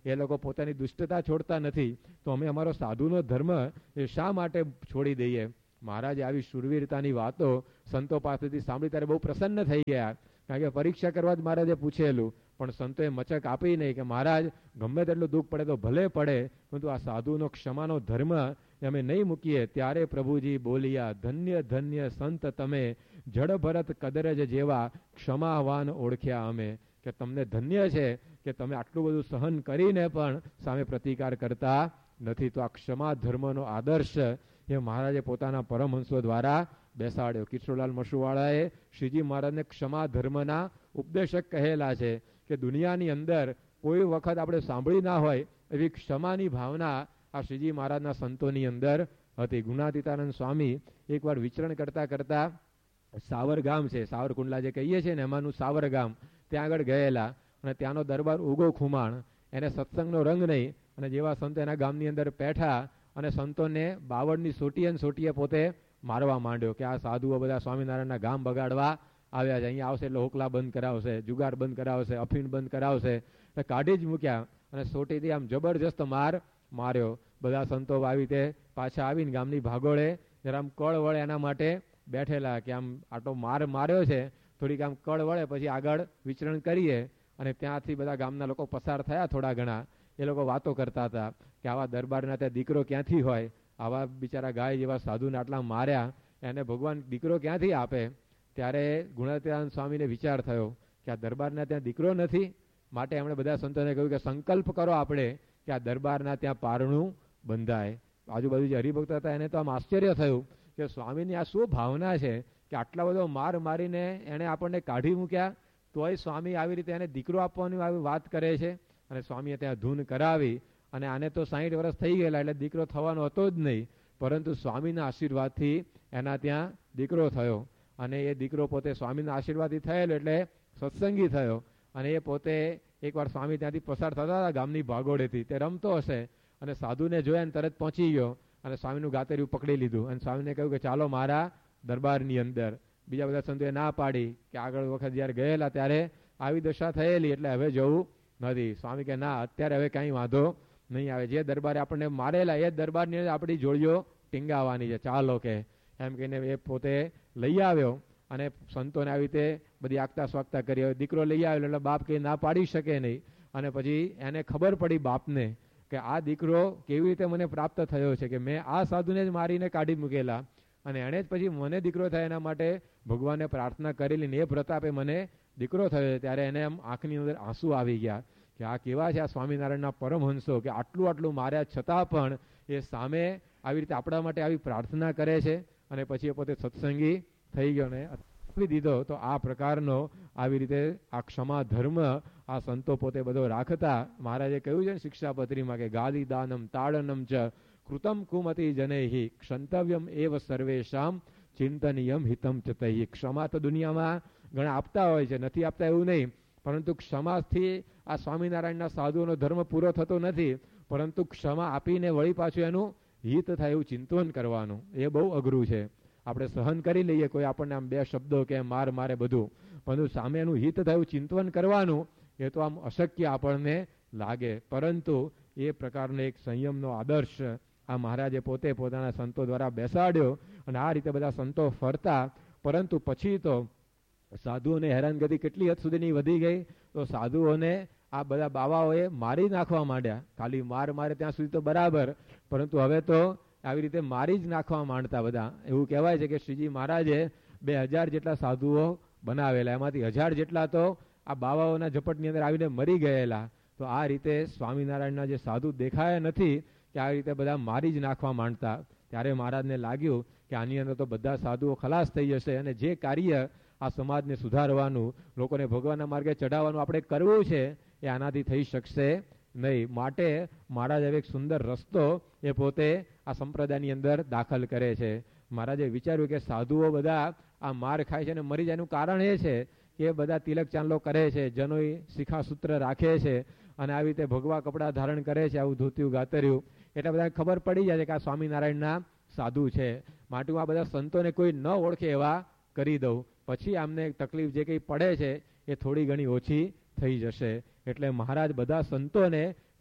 એ લોકો પોતાની દુષ્ટતા છોડતા નથી, તો અમે અમારો સાધુનો ધર્મ એ શા માટે છોડી દઈએ? મહારાજે આવી શૂરવીરતાની વાતો સંતો પાસેથી સાંભળી ત્યારે બહુ પ્રસન્ન થઈ ગયા, કારણ કે પરીક્ષા કરવા જ મહારાજે પૂછેલું, પણ સંતોએ મચક આપી નહીં કે મહારાજ ગમે તેટલું દુઃખ પડે તો ભલે પડે, પરંતુ આ સાધુનો ક્ષમાનો ધર્મ અમે નહીં મૂકીએ. ત્યારે પ્રભુજી બોલ્યા, ધન્ય ધન્ય સંત તમે, જડ ભરત કદરજ જેવા ક્ષમાવાન ઓળખ્યા અમે. કે તમને ધન્ય છે કે તમે આટલું બધું સહન કરીને પણ સામે પ્રતિકાર કરતા નથી. તો આ ક્ષમા ધર્મનો આદર્શ એ મહારાજે પોતાના પરમહંસો દ્વારા બેસાડ્યો. કિશોરલાલ મશુવાળાએ શ્રીજી મહારાજને ક્ષમા ધર્મના ઉપદેશક કહેલા છે કે દુનિયાની અંદર કોઈ વખત આપણે સાંભળી ના હોય એવી ક્ષમાની ભાવના આ શ્રીજી મહારાજના સંતોની અંદર હતી. ગુણાતીતાનંદ સ્વામી એકવાર વિચરણ કરતા કરતા સાવર ગામ છે, સાવરકુંડલા જે કહીએ છીએ ને એમાંનું સાવર ગામ, ત્યાં આગળ ગયેલા અને ત્યાંનો દરબાર ઉગો ખુમાણ, એને સત્સંગનો રંગ નહીં, અને જેવા સંતો એના ગામની અંદર બેઠા અને સંતોને બાવળની સોટીએ ને સોટીએ પોતે મારવા માંડ્યો કે આ સાધુઓ બધા સ્વામિનારાયણના ગામ બગાડવા આવ્યા છે, અહીંયા આવશે એટલે હોકલા બંધ કરાવશે, જુગાર બંધ કરાવશે, અફીણ બંધ કરાવશે, એટલે કાઢી જ મૂક્યા અને સોટીથી આમ જબરજસ્ત માર માર્યો. બધા સંતો આવી તે પાછા આવીને ગામની ભાગોળે જરા આમ કળ વળે એના માટે બેઠેલા કે આમ આટલો માર માર્યો છે, થોડીક આમ કળ વળે પછી આગળ વિચરણ કરીએ. અને ત્યાંથી બધા ગામના લોકો પસાર થયા, થોડા ઘણા એ લોકો વાતો કરતા હતા કે આવા દરબારના ત્યાં દીકરો ક્યાંથી હોય, આવા બિચારા ગાય જેવા સાધુને આટલા માર્યા, એને ભગવાન દીકરો ક્યાંથી આપે? ત્યારે ગુણાતીતાનંદ સ્વામીને વિચાર થયો કે આ દરબારના ત્યાં દીકરો નથી, માટે એમણે બધા સંતોને કહ્યું કે સંકલ્પ કરો આપણે કે આ દરબારના ત્યાં પારણું બંધાય. આજુબાજુ જે હરિભક્ત હતા એને તો આમ આશ્ચર્ય થયું કે સ્વામીની આ શું ભાવના છે કે આટલા બધો માર મારીને એને આપણને કાઢી મૂક્યા, તોય સ્વામી આવી રીતે એને દીકરો આપવાની આવી વાત કરે છે. અને સ્વામીએ ત્યાં ધૂન કરાવી અને આને તો સાહીઠ વર્ષ થઈ ગયેલા એટલે દીકરો થવાનો હતો જ નહીં, પરંતુ સ્વામીના આશીર્વાદથી એના ત્યાં દીકરો થયો. અને એ દીકરો પોતે સ્વામીના આશીર્વાદથી થયેલો એટલે સત્સંગી થયો. અને એ પોતે એકવાર સ્વામી ત્યાંથી પસાર થતા હતા ગામની ભાગોળેથી, તે રમતો હશે અને સાધુને જોયા ને તરત પહોંચી ગયો અને સ્વામીનું ગાતરિયું પકડી લીધું અને સ્વામીને કહ્યું કે ચાલો મારા દરબારની અંદર. બીજા બધા સંતોએ ના પાડી કે આગળ વખત જ્યારે ગયેલા ત્યારે આવી દશા થયેલી એટલે હવે જવું નથી. સ્વામી કે ના, અત્યારે હવે કાંઈ વાંધો નહીં આવે, જે દરબારે આપણને મારેલા એ દરબારની અંદર આપણી જોડીઓ ટીંગાવાની છે, ચાલો કે એમ કહીને એ પોતે લઈ આવ્યો. અને સંતોને આવી રીતે બધી આગતા સ્વાગતા કરી. દીકરો લઈ આવ્યો એટલે બાપ કંઈ ના પાડી શકે નહીં. અને પછી એને ખબર પડી બાપને કે આ દીકરો કેવી રીતે મને પ્રાપ્ત થયો છે, કે મેં આ સાધુને જ મારીને કાઢી મૂકેલા અને એણે જ પછી મને દીકરો થાય એના માટે ભગવાનને પ્રાર્થના કરેલી ને એ પ્રતાપે મને દીકરો થયો. ત્યારે એને એમ આંખની અંદર આંસુ આવી ગયા કે આ કેવા છે આ સ્વામિનારાયણના પરમહંસો કે આટલું આટલું માર્યા છતાં પણ એ સામે આવી રીતે આપણા માટે આવી પ્રાર્થના કરે છે. અને પછી એ પોતે સત્સંગી થઈ ગયો ને આપી દીધો. તો આ પ્રકારનો આવી રીતે આ ક્ષમા ધર્મ આ સંતો પોતે બધો રાખતા. મહારાજે કહ્યું છે ને શિક્ષાપત્રીમાં કે ગાદી દાનમ તાડનમ ચ કૃતમ કુમતી જનૈહિ ક્ષંતવ્યમ એવ સર્વેશામ ચિંતનીયમ હિતમ ચ તૈહિ. ક્ષમા તો દુનિયામાં ઘણા આપતા હોય છે, નથી આપતા એવું નહીં, પરંતુ ક્ષમાથી આ સ્વામિનારાયણના સાધુઓનો ધર્મ પૂરો થતો નથી, પરંતુ ક્ષમા આપીને વળી પાછું એનું હિત થાય એવું ચિંતન કરવાનું એ બહુ અઘરું છે. આપણે સહન કરી લઈએ કોઈ આપણને આમ બે શબ્દો કે માર મારે બધું, પરંતુ સામે એનું હિત થાય એવું ચિંતન કરવાનું એ તો આમ અશક્ય આપણને લાગે. પરંતુ એ પ્રકારનો એક સંયમનો આદર્શ આ મહારાજે પોતે પોતાના સંતો દ્વારા બેસાડ્યો. અને આ રીતે બધા સંતો ફરતા. પરંતુ પછી તો સાધુઓને હેરાનગતિ કેટલી હદ સુધીની વધી ગઈ, તો સાધુઓને આ બધા બાવાઓએ મારી નાખવા માંડ્યા. ખાલી માર મારે ત્યાં સુધી તો બરાબર, પરંતુ હવે તો આવી રીતે મારી જ નાખવા માંડતા બધા. એવું કહેવાય છે કે શ્રીજી મહારાજે બે હજાર જેટલા સાધુઓ બનાવેલા, એમાંથી હજાર જેટલા તો આ બાવાઓના ઝપટની અંદર આવીને મરી ગયેલા. તો આ રીતે સ્વામિનારાયણના જે સાધુ દેખાયા નથી કે આ રીતે બધા મારી જ નાખવા માંડતા. ત્યારે મહારાજને લાગ્યું કે આની અંદર તો બધા સાધુઓ ખલાસ થઈ જશે અને જે કાર્ય આ સમાજને સુધારવાનું, લોકોને ભગવાનના માર્ગે ચઢાવવાનું આપણે કરવું છે એ આનાથી થઈ શકશે નહીં. માટે મહારાજ હવે એક સુંદર રસ્તો એ પોતે આ સંપ્રદાયની અંદર દાખલ કરે છે. મહારાજે વિચાર્યું કે સાધુઓ બધા આ માર ખાય છે અને મરી જાય એનું કારણ એ છે કે બધા તિલક ચાંદલો કરે છે, જનોઈ શિખાસૂત્ર રાખે છે અને આવી રીતે ભગવા કપડાં ધારણ કરે છે, આવું ધોતિયું ગાતર્યું, એટલે બધાને ખબર પડી જાય છે કે આ સ્વામિનારાયણના સાધુ છે. માટે હું આ બધા સંતોને કોઈ ન ઓળખે એવા કરી દઉં, પછી આમને તકલીફ જે કંઈ પડે છે એ થોડી ઘણી ઓછી થઈ જશે. એટલે મહારાજ બધા સંતોને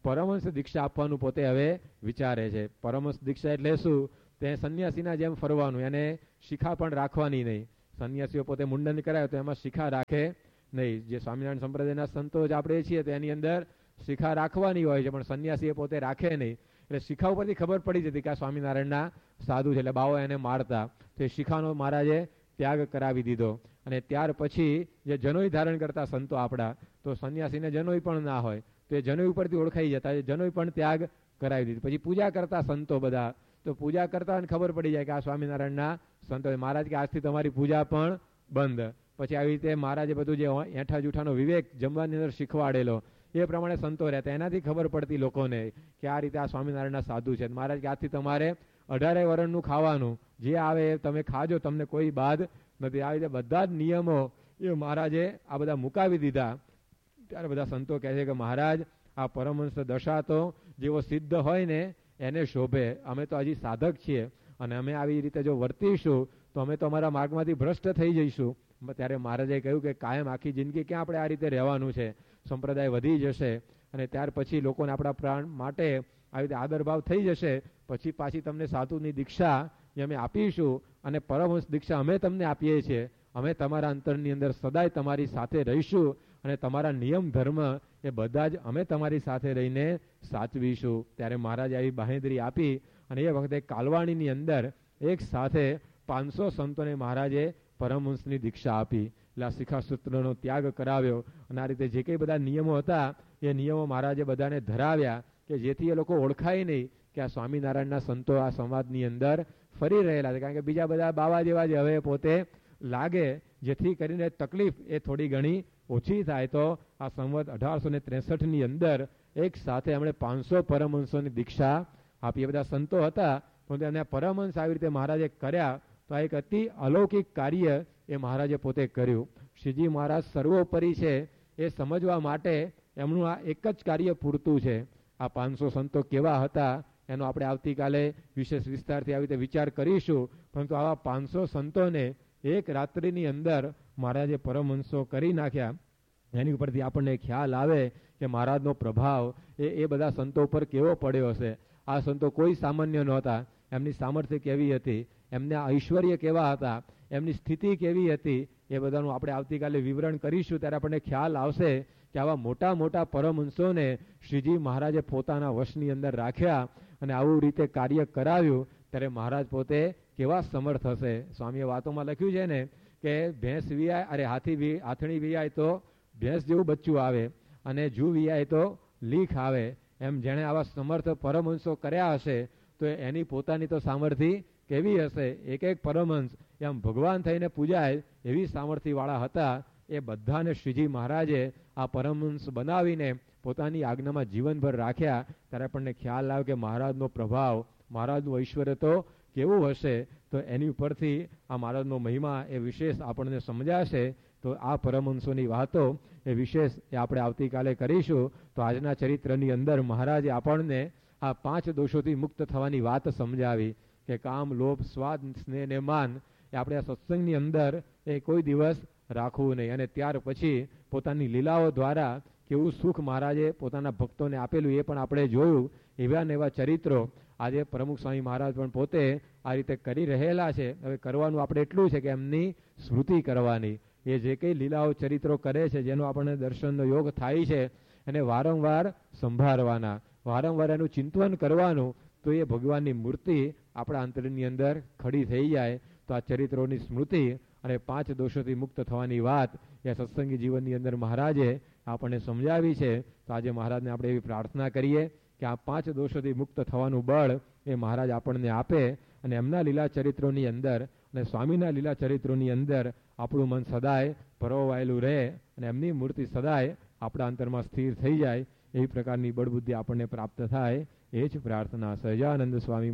પરમહંસ દીક્ષા આપવાનું પોતે હવે વિચારે છે. પરમહંસ દીક્ષા એટલે શું? તે સંન્યાસીના જેમ ફરવાનું, એને શિખા પણ રાખવાની નહીં. સંન્યાસીઓ પોતે મુંડન કરાય તો એમાં શિખા રાખે નહીં. જે સ્વામિનારાયણ સંપ્રદાયના સંતો જ આપણે છીએ તો એની અંદર શિખા રાખવાની હોય છે, પણ સંન્યાસી પોતે રાખે નહીં. એટલે શિખા ઉપરથી ખબર પડી જતી કે આ સ્વામિનારાયણના સાધુ છે, એટલે બાવો એને મારતા. તો એ શિખાનો મહારાજે ત્યાગ કરાવી દીધો. અને ત્યાર પછી જે જનોઈ ધારણ કરતા સંતો આપણા, તો સંન્યાસીને જનોઈ પણ ના હોય તો એ જનોઈ ઉપરથી ઓળખાઈ જતા, જનોઈ પણ ત્યાગ કરાવી દીધી. પછી પૂજા કરતા સંતો બધા, તો પૂજા કરતા ખબર પડી જાય કે આ સ્વામિનારાયણના સંતો. મહારાજ કે આજથી તમારી પૂજા પણ બંધ. પછી આવી રીતે મહારાજે બધું જે એઠા જૂઠાનો વિવેક જમવાની અંદર શીખવાડેલો, એ પ્રમાણે સંતો રહેતા. એનાથી ખબર પડતી લોકોને કે આ રીતે આ સ્વામિનારાયણના સાધુ છે. મહારાજ કે આજથી તમારે અઢારે વર્ષનું ખાવાનું, જે આવે એ તમે ખાજો, તમને કોઈ બાદ નથી. આવી રીતે બધા જ નિયમો એ મહારાજે આ બધા મુકાવી દીધા. ત્યારે બધા સંતો કહે છે કે મહારાજ આ પરમહંસ દશા તો જેવો સિદ્ધ હોય ને એને શોભે. અમે તો હજી સાધક છીએ અને અમે આવી રીતે જો વર્તીશું તો અમે તો અમારા માર્ગમાંથી ભ્રષ્ટ થઈ જઈશું. ત્યારે મહારાજે કહ્યું કે કાયમ આખી જિંદગી ક્યાં આપણે આ રીતે રહેવાનું છે, સંપ્રદાય વધી જશે અને ત્યાર પછી લોકોને આપણા પ્રાણ માટે આવી રીતે આદરભાવ થઈ જશે. પછી પાછી તમને સાધુની દીક્ષા એ અમે આપીશું અને પરમહંસ દીક્ષા અમે તમને આપીએ છીએ. અમે તમારા અંતરની અંદર સદાય તમારી સાથે રહીશું અને તમારા નિયમ ધર્મ એ બધા જ અમે તમારી સાથે રહીને સાચવીશું. ત્યારે મહારાજે આવી બાહેંધરી આપી અને એ વખતે કાલવાણીની અંદર એક સાથે પાંચસો સંતોને મહારાજે પરમહંસની દીક્ષા આપી. એટલે આ શિખાસૂત્રનો ત્યાગ કરાવ્યો અને આ રીતે જે કંઈ બધા નિયમો હતા એ નિયમો મહારાજે બધાને ધરાવ્યા કે જેથી એ લોકો ઓળખાય નહીં કે આ સ્વામિનારાયણના સંતો આ સમાજની અંદર ફરી રહેલા છે. કારણ કે બીજા બધા બાવા જેવા જ હવે પોતે લાગે, જેથી કરીને તકલીફ એ થોડી ઘણી ઓછી થાય. તો આ સંવત અઢારસો ને ત્રેસઠની અંદર એક સાથે એમણે પાંચસો પરમહંસોની દીક્ષા આપી. એ બધા સંતો હતા પણ એને પરમહંસ આવી રીતે મહારાજે કર્યા. તો આ એક અતિ અલૌકિક કાર્ય એ મહારાજે પોતે કર્યું. શ્રીજી મહારાજ સર્વોપરી છે એ સમજવા માટે એમનું આ એક જ કાર્ય પૂરતું છે. આ પાંચસો સંતો કેવા હતા એનો આપણે આવતીકાલે વિશેષ વિસ્તારથી આવી રીતે વિચાર કરીશું. પરંતુ આવા પાંચસો સંતોને એક રાત્રિની અંદર મહારાજે પરમહંસો કરી નાખ્યા. એની ઉપરથી આપણને ખ્યાલ આવે કે મહારાજનો પ્રભાવ એ એ બધા સંતો ઉપર કેવો પડ્યો હશે. આ સંતો કોઈ સામાન્ય નહોતા. એમની સામર્થ્ય કેવી હતી, એમના ઐશ્વર્ય કેવા હતા, એમની સ્થિતિ કેવી હતી, એ બધાનું આપણે આવતીકાલે વિવરણ કરીશું. ત્યારે આપણને ખ્યાલ આવશે કે આવા મોટા મોટા પરમહંસોને શ્રીજી મહારાજે પોતાના વશની અંદર રાખ્યા અને આવું રીતે કાર્ય કરાવ્યું. ત્યારે મહારાજ પોતે કેવા સમર્થ હશે. સ્વામીએ વાતોમાં લખ્યું છે ને કે ભેંસ વિયાય, અરે હાથી હાથણી વિયાય તો ભેંસ જેવું બચ્ચું આવે અને જૂ વિયાય તો લીખ આવે. એમ જેણે આવા સમર્થ પરમહંસો કર્યા હશે તો એની પોતાની તો સામર્થ્ય કેવી હશે. એક એક પરમહંસ એમ ભગવાન થઈને પૂજાય એવી સામર્થ્યવાળા હતા. એ બધાને શ્રીજી મહારાજે આ પરમહંસ બનાવીને પોતાની આજ્ઞામાં જીવનભર રાખ્યા. ત્યારે આપણને ખ્યાલ આવે કે મહારાજનો પ્રભાવ, મહારાજનું ઐશ્વર્ય તો કેવું હશે. તો એની ઉપરથી આ મહારાજનો મહિમા એ વિશેષ આપણને સમજાશે. તો આ પરમહંસોની વાતો એ વિશેષ એ આપણે આવતીકાલે કરીશું. તો આજના ચરિત્રની અંદર મહારાજે આપણને આ પાંચ દોષોથી મુક્ત થવાની વાત સમજાવી કે કામ, લોભ, સ્વાદ, સ્નેહ ને માન એ આપણે આ સત્સંગની અંદર એ કોઈ દિવસ રાખવું નહીં. અને ત્યાર પછી પોતાની લીલાઓ દ્વારા કેવું સુખ મહારાજે પોતાના ભક્તોને આપેલું એ પણ આપણે જોયું. એવા ને એવા ચરિત્રો આજે પ્રમુખ સ્વામી મહારાજ પણ પોતે આ રીતે કરી રહેલા છે. હવે કરવાનું આપણે એટલું છે કે એમની સ્મૃતિ કરવાની. એ જે કંઈ લીલાઓ ચરિત્રો કરે છે, જેનો આપણને દર્શનનો યોગ થાય છે, એને વારંવાર સંભાળવાના, વારંવાર એનું ચિંતન કરવાનું. તો એ ભગવાનની મૂર્તિ આપણા અંતરની અંદર ખડી થઈ જાય. તો આ ચરિત્રોની સ્મૃતિ અને પાંચ દોષોથી મુક્ત થવાની વાત એ સત્સંગી જીવનની અંદર મહારાજે આપણને સમજાવી છે. તો આજે મહારાજને આપણે એવી પ્રાર્થના કરીએ કે આ પાંચ દોષોથી મુક્ત થવાનું બળ એ મહારાજ આપણને આપે અને એમના લીલા ચરિત્રોની અંદર અને સ્વામીના લીલા ચરિત્રોની અંદર આપણું મન સદાય પરોવાયેલું રહે અને એમની મૂર્તિ સદાય આપણા અંતરમાં સ્થિર થઈ જાય. એવી પ્રકારની બળબુદ્ધિ આપણને પ્રાપ્ત થાય એ જ પ્રાર્થના. સહજાનંદ સ્વામી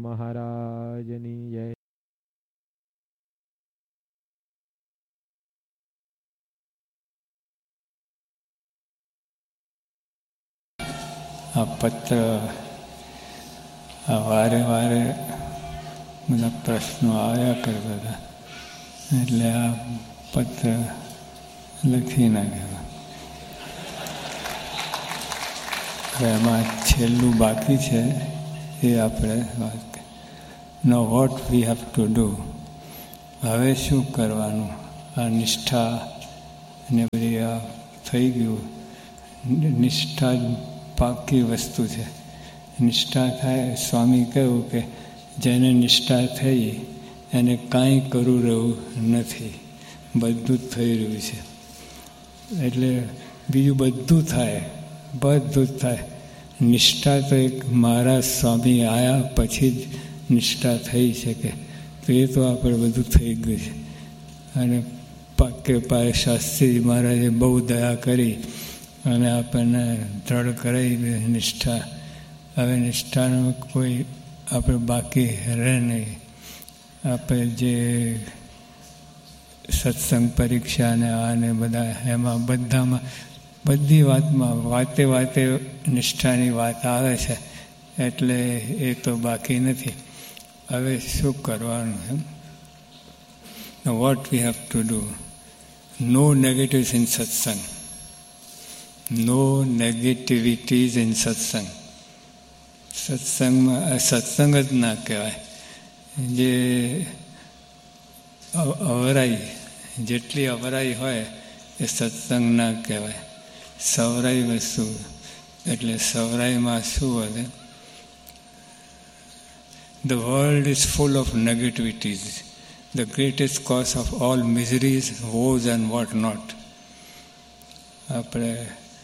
મહારાજની જય. આ પત્ર વારે વારે બધા પ્રશ્નો આવ્યા કરતા હતા એટલે આ પત્ર લખી નાખ્યો. એમાં છેલ્લું બાકી છે એ આપણે વાત. Know what we have to do. હવે શું કરવાનું? આ નિષ્ઠા ને બધી આ થઈ ગયું. નિષ્ઠા જ પાકી વસ્તુ છે. નિષ્ઠા થાય, સ્વામી કહ્યું કે જેને નિષ્ઠા થઈ એને કાંઈ કરવું રહ્યું નથી, બધું જ થઈ રહ્યું છે. એટલે બીજું બધું થાય, બધું જ થાય. નિષ્ઠા તો એક મહારાજ સ્વામી આવ્યા પછી જ નિષ્ઠા થઈ શકે. તો એ તો આપણે બધું થઈ ગયું છે. અને પાકે પાયે શાસ્ત્રી મહારાજે બહુ દયા કરી અને આપણને દ્રઢ કરાવી નિષ્ઠા. હવે નિષ્ઠાનું કોઈ આપણે બાકી રહે નહીં. આપણે જે સત્સંગ પરીક્ષા ને આ ને બધા એમાં બધામાં બધી વાતમાં વાતે વાતે નિષ્ઠાની વાત આવે છે. એટલે એ તો બાકી નથી. હવે શું કરવાનું એમ? What we have to do. No નેગેટિવ્સ in સત્સંગ. નો નેગેટિવિટીઝ ઇન સત્સંગ. સત્સંગમાં સત્સંગ જ ના કહેવાય. જે અવરાઈ, જેટલી અવરાઈ હોય એ સત્સંગ ના કહેવાય. સવરાઈ વસ્તુ એટલે સવરાઈમાં શું વધે? The world is full of negativities, the greatest cause of all miseries, woes and what not. આપણે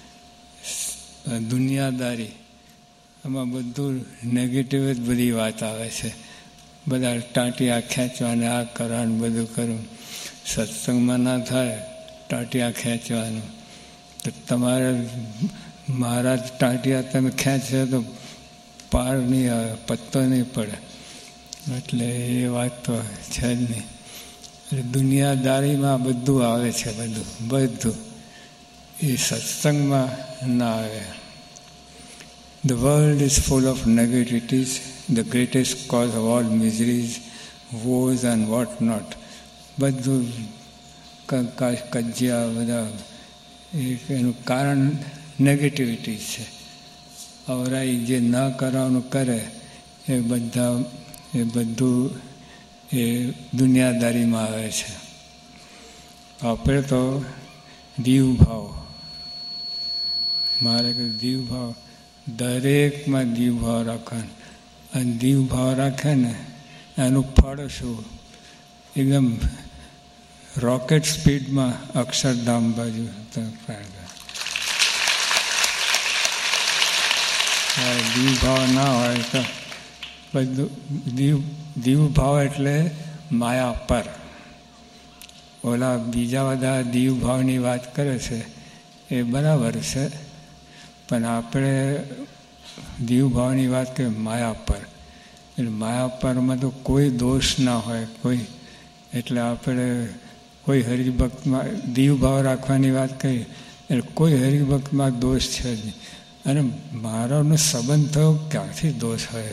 દુનિયાદારી આમાં બધું નેગેટિવ જ બધી વાત આવે છે. બધા ટાંટિયા ખેંચવાને આ કરવાનું બધું કરવું. સત્સંગમાં ના થાય ટાંટિયા ખેંચવાનું. તો તમારે મહારાજ ટાંટિયા તમે ખેંચે તો પાર નહીં આવે, પત્તો નહીં પડે. એટલે એ વાત તો છે જ નહીં. એટલે દુનિયાદારીમાં બધું આવે છે, બધું બધું એ સત્સંગમાં ના આવે. The world is full of negativities, the greatest cause of all miseries, woes and what not. બધું કજિયા બધા એનું કારણ નેગેટિવિટી છે. અવરાઈ જે ન કરવાનું કરે એ બધા એ બધું એ દુનિયાદારીમાં આવે છે. આપણે તો દીવ ભાવ, મારે કે દીવ ભાવ દરેકમાં દીવ ભાવ રાખવાનો. અને દીવ ભાવ રાખે ને એનું ફળ શું? એકદમ રોકેટ સ્પીડમાં અક્ષરધામ બાજુ દીવ ભાવ ના હોય તો બધું દીવ દીવ ભાવ એટલે માયા પર. ઓલા બીજા બધા દીવ ભાવની વાત કરે છે એ બરાબર છે, પણ આપણે દીવ ભાવની વાત કરીએ માયા પર. એટલે માયા પરમાં તો કોઈ દોષ ના હોય કોઈ. એટલે આપણે કોઈ હરિભક્તમાં દીવ ભાવ રાખવાની વાત કરીએ એટલે કોઈ હરિભક્તમાં દોષ છે જ નહીં. અને મારાનો સંબંધ થયો ક્યાંથી દોષ હોય?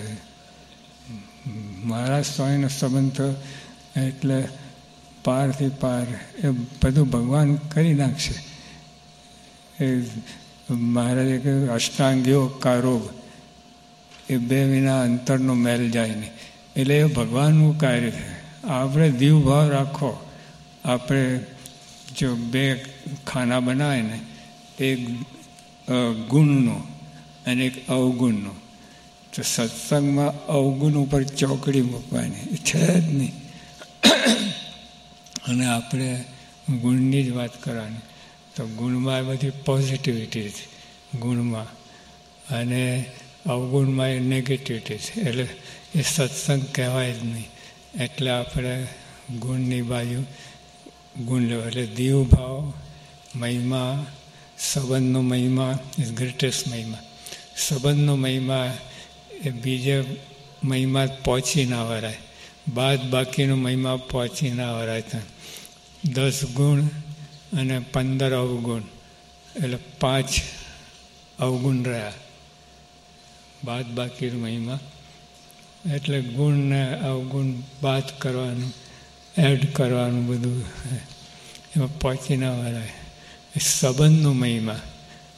મહારાજ સ્વામીનો સંબંધ થયો એટલે પારથી પાર એ બધું ભગવાન કરી નાખશે. એ મહારાજે કહ્યું અષ્ટાંગીઓ કા રોગ, એ બે વિના અંતરનો મેલ જાય નહીં. એટલે એ ભગવાનનું કાર્ય છે. આપણે દીવ ભાવ રાખો. આપણે જો બે ખાના બનાવે ને, એક ગુણનો અને એક અવગુણનો, તો સત્સંગમાં અવગુણ ઉપર ચોકડી મૂકવાની છે જ નહીં. અને આપણે ગુણની જ વાત કરવાની. તો ગુણમાં બધી પોઝિટિવિટી છે ગુણમાં, અને અવગુણમાં એ નેગેટિવિટી છે. એટલે એ સત્સંગ કહેવાય જ નહીં. એટલે આપણે ગુણની બાજુ ગુણ લેવા. એટલે દીવ ભાવ, મહિમા, સંબંધનો મહિમા ઇઝ ગ્રેટેસ્ટ મહિમા. સંબંધનો મહિમા એ બીજે મહિમા પહોંચી ના વરાય. બાદ બાકીનો મહિમા પહોંચી ના વરાય. ત્યાં દસ ગુણ અને પંદર અવગુણ, એટલે પાંચ અવગુણ રહ્યા. બાદ બાકી મહિમા એટલે ગુણ ને અવગુણ બાદ કરવાનું, એડ કરવાનું, બધું એમાં પહોંચી ના વરાય. સંબંધનો મહિમા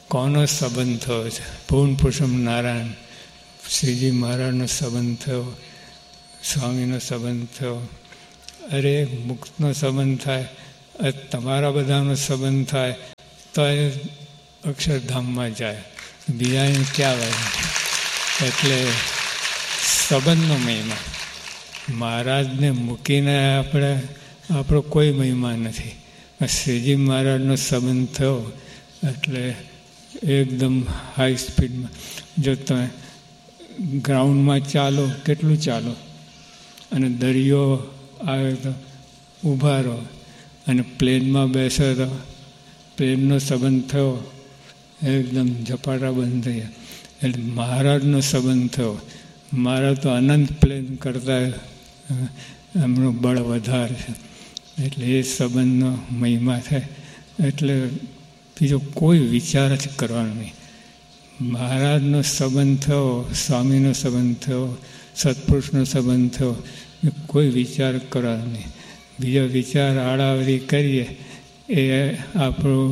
કોનો સંબંધ થયો છે? પૂર્ણ પુરુષોત્તમ નારાયણ શ્રીજી મહારાજનો સંબંધ થયો, સ્વામીનો સંબંધ થયો. અરે મુક્તનો સંબંધ થાય, તમારા બધાનો સંબંધ થાય તો એ અક્ષરધામમાં જાય, બીજાને ક્યાં આવે? એટલે સંબંધનો મહિમા. મહારાજને મૂકીને આપણે આપણો કોઈ મહિમા નથી. શ્રીજી મહારાજનો સંબંધ થયો એટલે એકદમ હાઈ સ્પીડમાં. જો તમે ગ્રાઉન્ડમાં ચાલો, કેટલું ચાલો, અને દરિયો આવે તો ઊભા રહો, અને પ્લેનમાં બેસો તો પ્લેનનો સંબંધ થયો એકદમ ઝપાટા બંધ થઈ ગયા. એટલે મહારાજનો સંબંધ થયો. મહારાજ તો અનંત પ્લેન કરતાં એમનું બળ વધારે છે. એટલે એ સંબંધનો મહિમા થાય. એટલે બીજો કોઈ વિચાર જ કરવાનો નહીં. મહારાજનો સંબંધ થયો, સ્વામીનો સંબંધ થયો, સત્પુરુષનો સંબંધ થયો, કોઈ વિચાર કરવાનો નહીં. બીજો વિચાર આડાવડી કરીએ એ આપણું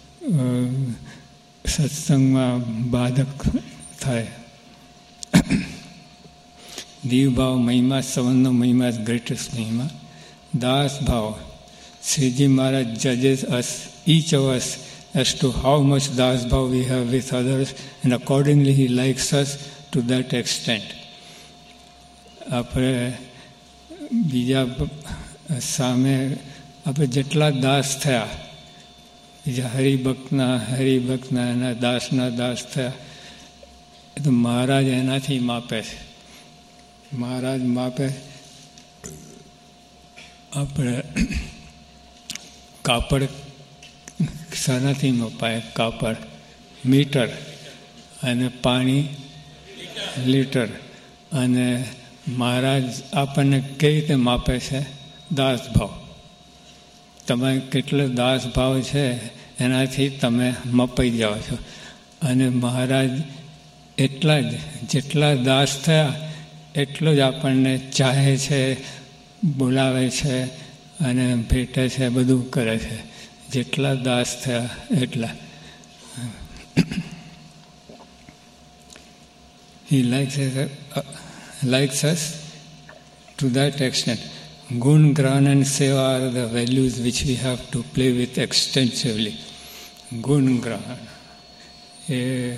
સત્સંગમાં બાધક થાય. દીવ ભાવ મહિમા, સંબંધનો મહિમા ગ્રેટેસ્ટ મહિમા. દાસ ભાવ. શ્રીજી મહારાજ જજેસ અસ, each of us as to how much das bhav we have with others, and accordingly he likes us to that extent. આપણે બીજા સામે આપણે જેટલા દાસ થયા, બીજા હરિભક્તના હરિભક્તના એના દાસના દાસ થયા, એ તો મહારાજ એનાથી માપે છે. મહારાજ માપે. આપણે કાપડ શાનાથી મપાય? કાપડ મીટર, અને પાણી લીટર. અને મહારાજ આપણને કઈ રીતે માપે છે? દાસ ભાવ. તમે કેટલો દાસ ભાવ છે એનાથી તમે મપાઈ જાઓ છો. અને મહારાજ એટલા જ, જેટલા દાસ થયા એટલો જ આપણને ચાહે છે, બોલાવે છે, અને ભેટે છે, બધું કરે છે. જેટલા દાસ થયા એટલા. He likes us, uh, likes us to that extent. Gun, Gran and Seva are the values which we have to play with extensively. Gun, Gran. એ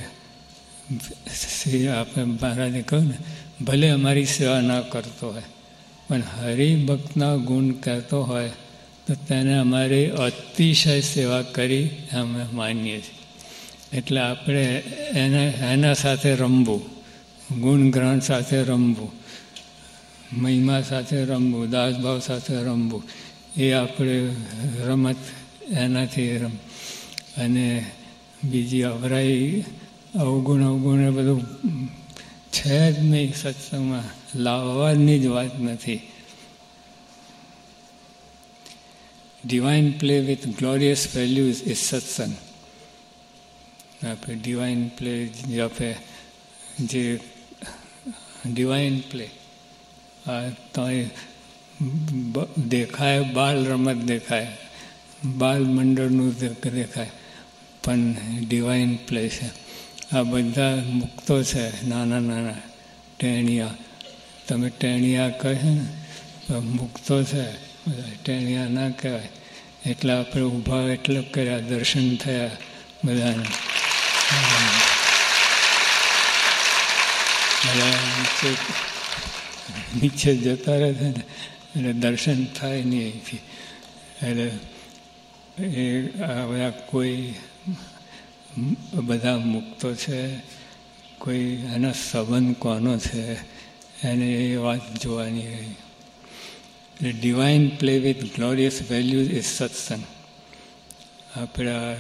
આપણે મહારાજે કહ્યું ને, ભલે અમારી સેવા ના કરતો હોય પણ હરિભક્તના ગુણ કહેતો હોય તો તેને અમારે અતિશય સેવા કરી અમે માનીએ છીએ. એટલે આપણે એને એના સાથે રમવું, ગુણગ્રહણ સાથે રમવું, મહિમા સાથે રમવું, દાસભાવ સાથે રમવું, એ આપણે રમત એનાથી રમ. અને બીજી અવરાઈ અવગુણ અવગુણ એ બધું છે જ નહીં સત્સંગમાં, લાવવાની જ વાત નથી. Divine play with glorious values is સત્સંગ. આપણે ડિવાઇન પ્લે આપણે જે ડિવાઇન પ્લે તો દેખાય, બાલ રમત દેખાય, બાલ મંડળનું દેખાય, પણ ડિવાઇન પ્લે છે. આ બધા મુક્તો છે, નાના નાના ટેણિયા. તમે ટેણિયા કહે ને તો મુક્તો છે, બધા ટેણિયા ના કહેવાય. એટલે આપણે ઊભા એટલે કર્યા, દર્શન થયા બધાને. બધા નીચે નીચે જતા રહે છે ને એટલે દર્શન થાય નહીં અહીંથી. એટલે એ આ બધા કોઈ બધા મુક્તો છે, કોઈ એનો સંબંધ કોનો છે એને એ વાત જોવાની રહી. એટલે divine play with glorious values is સત્સંગ. આપણા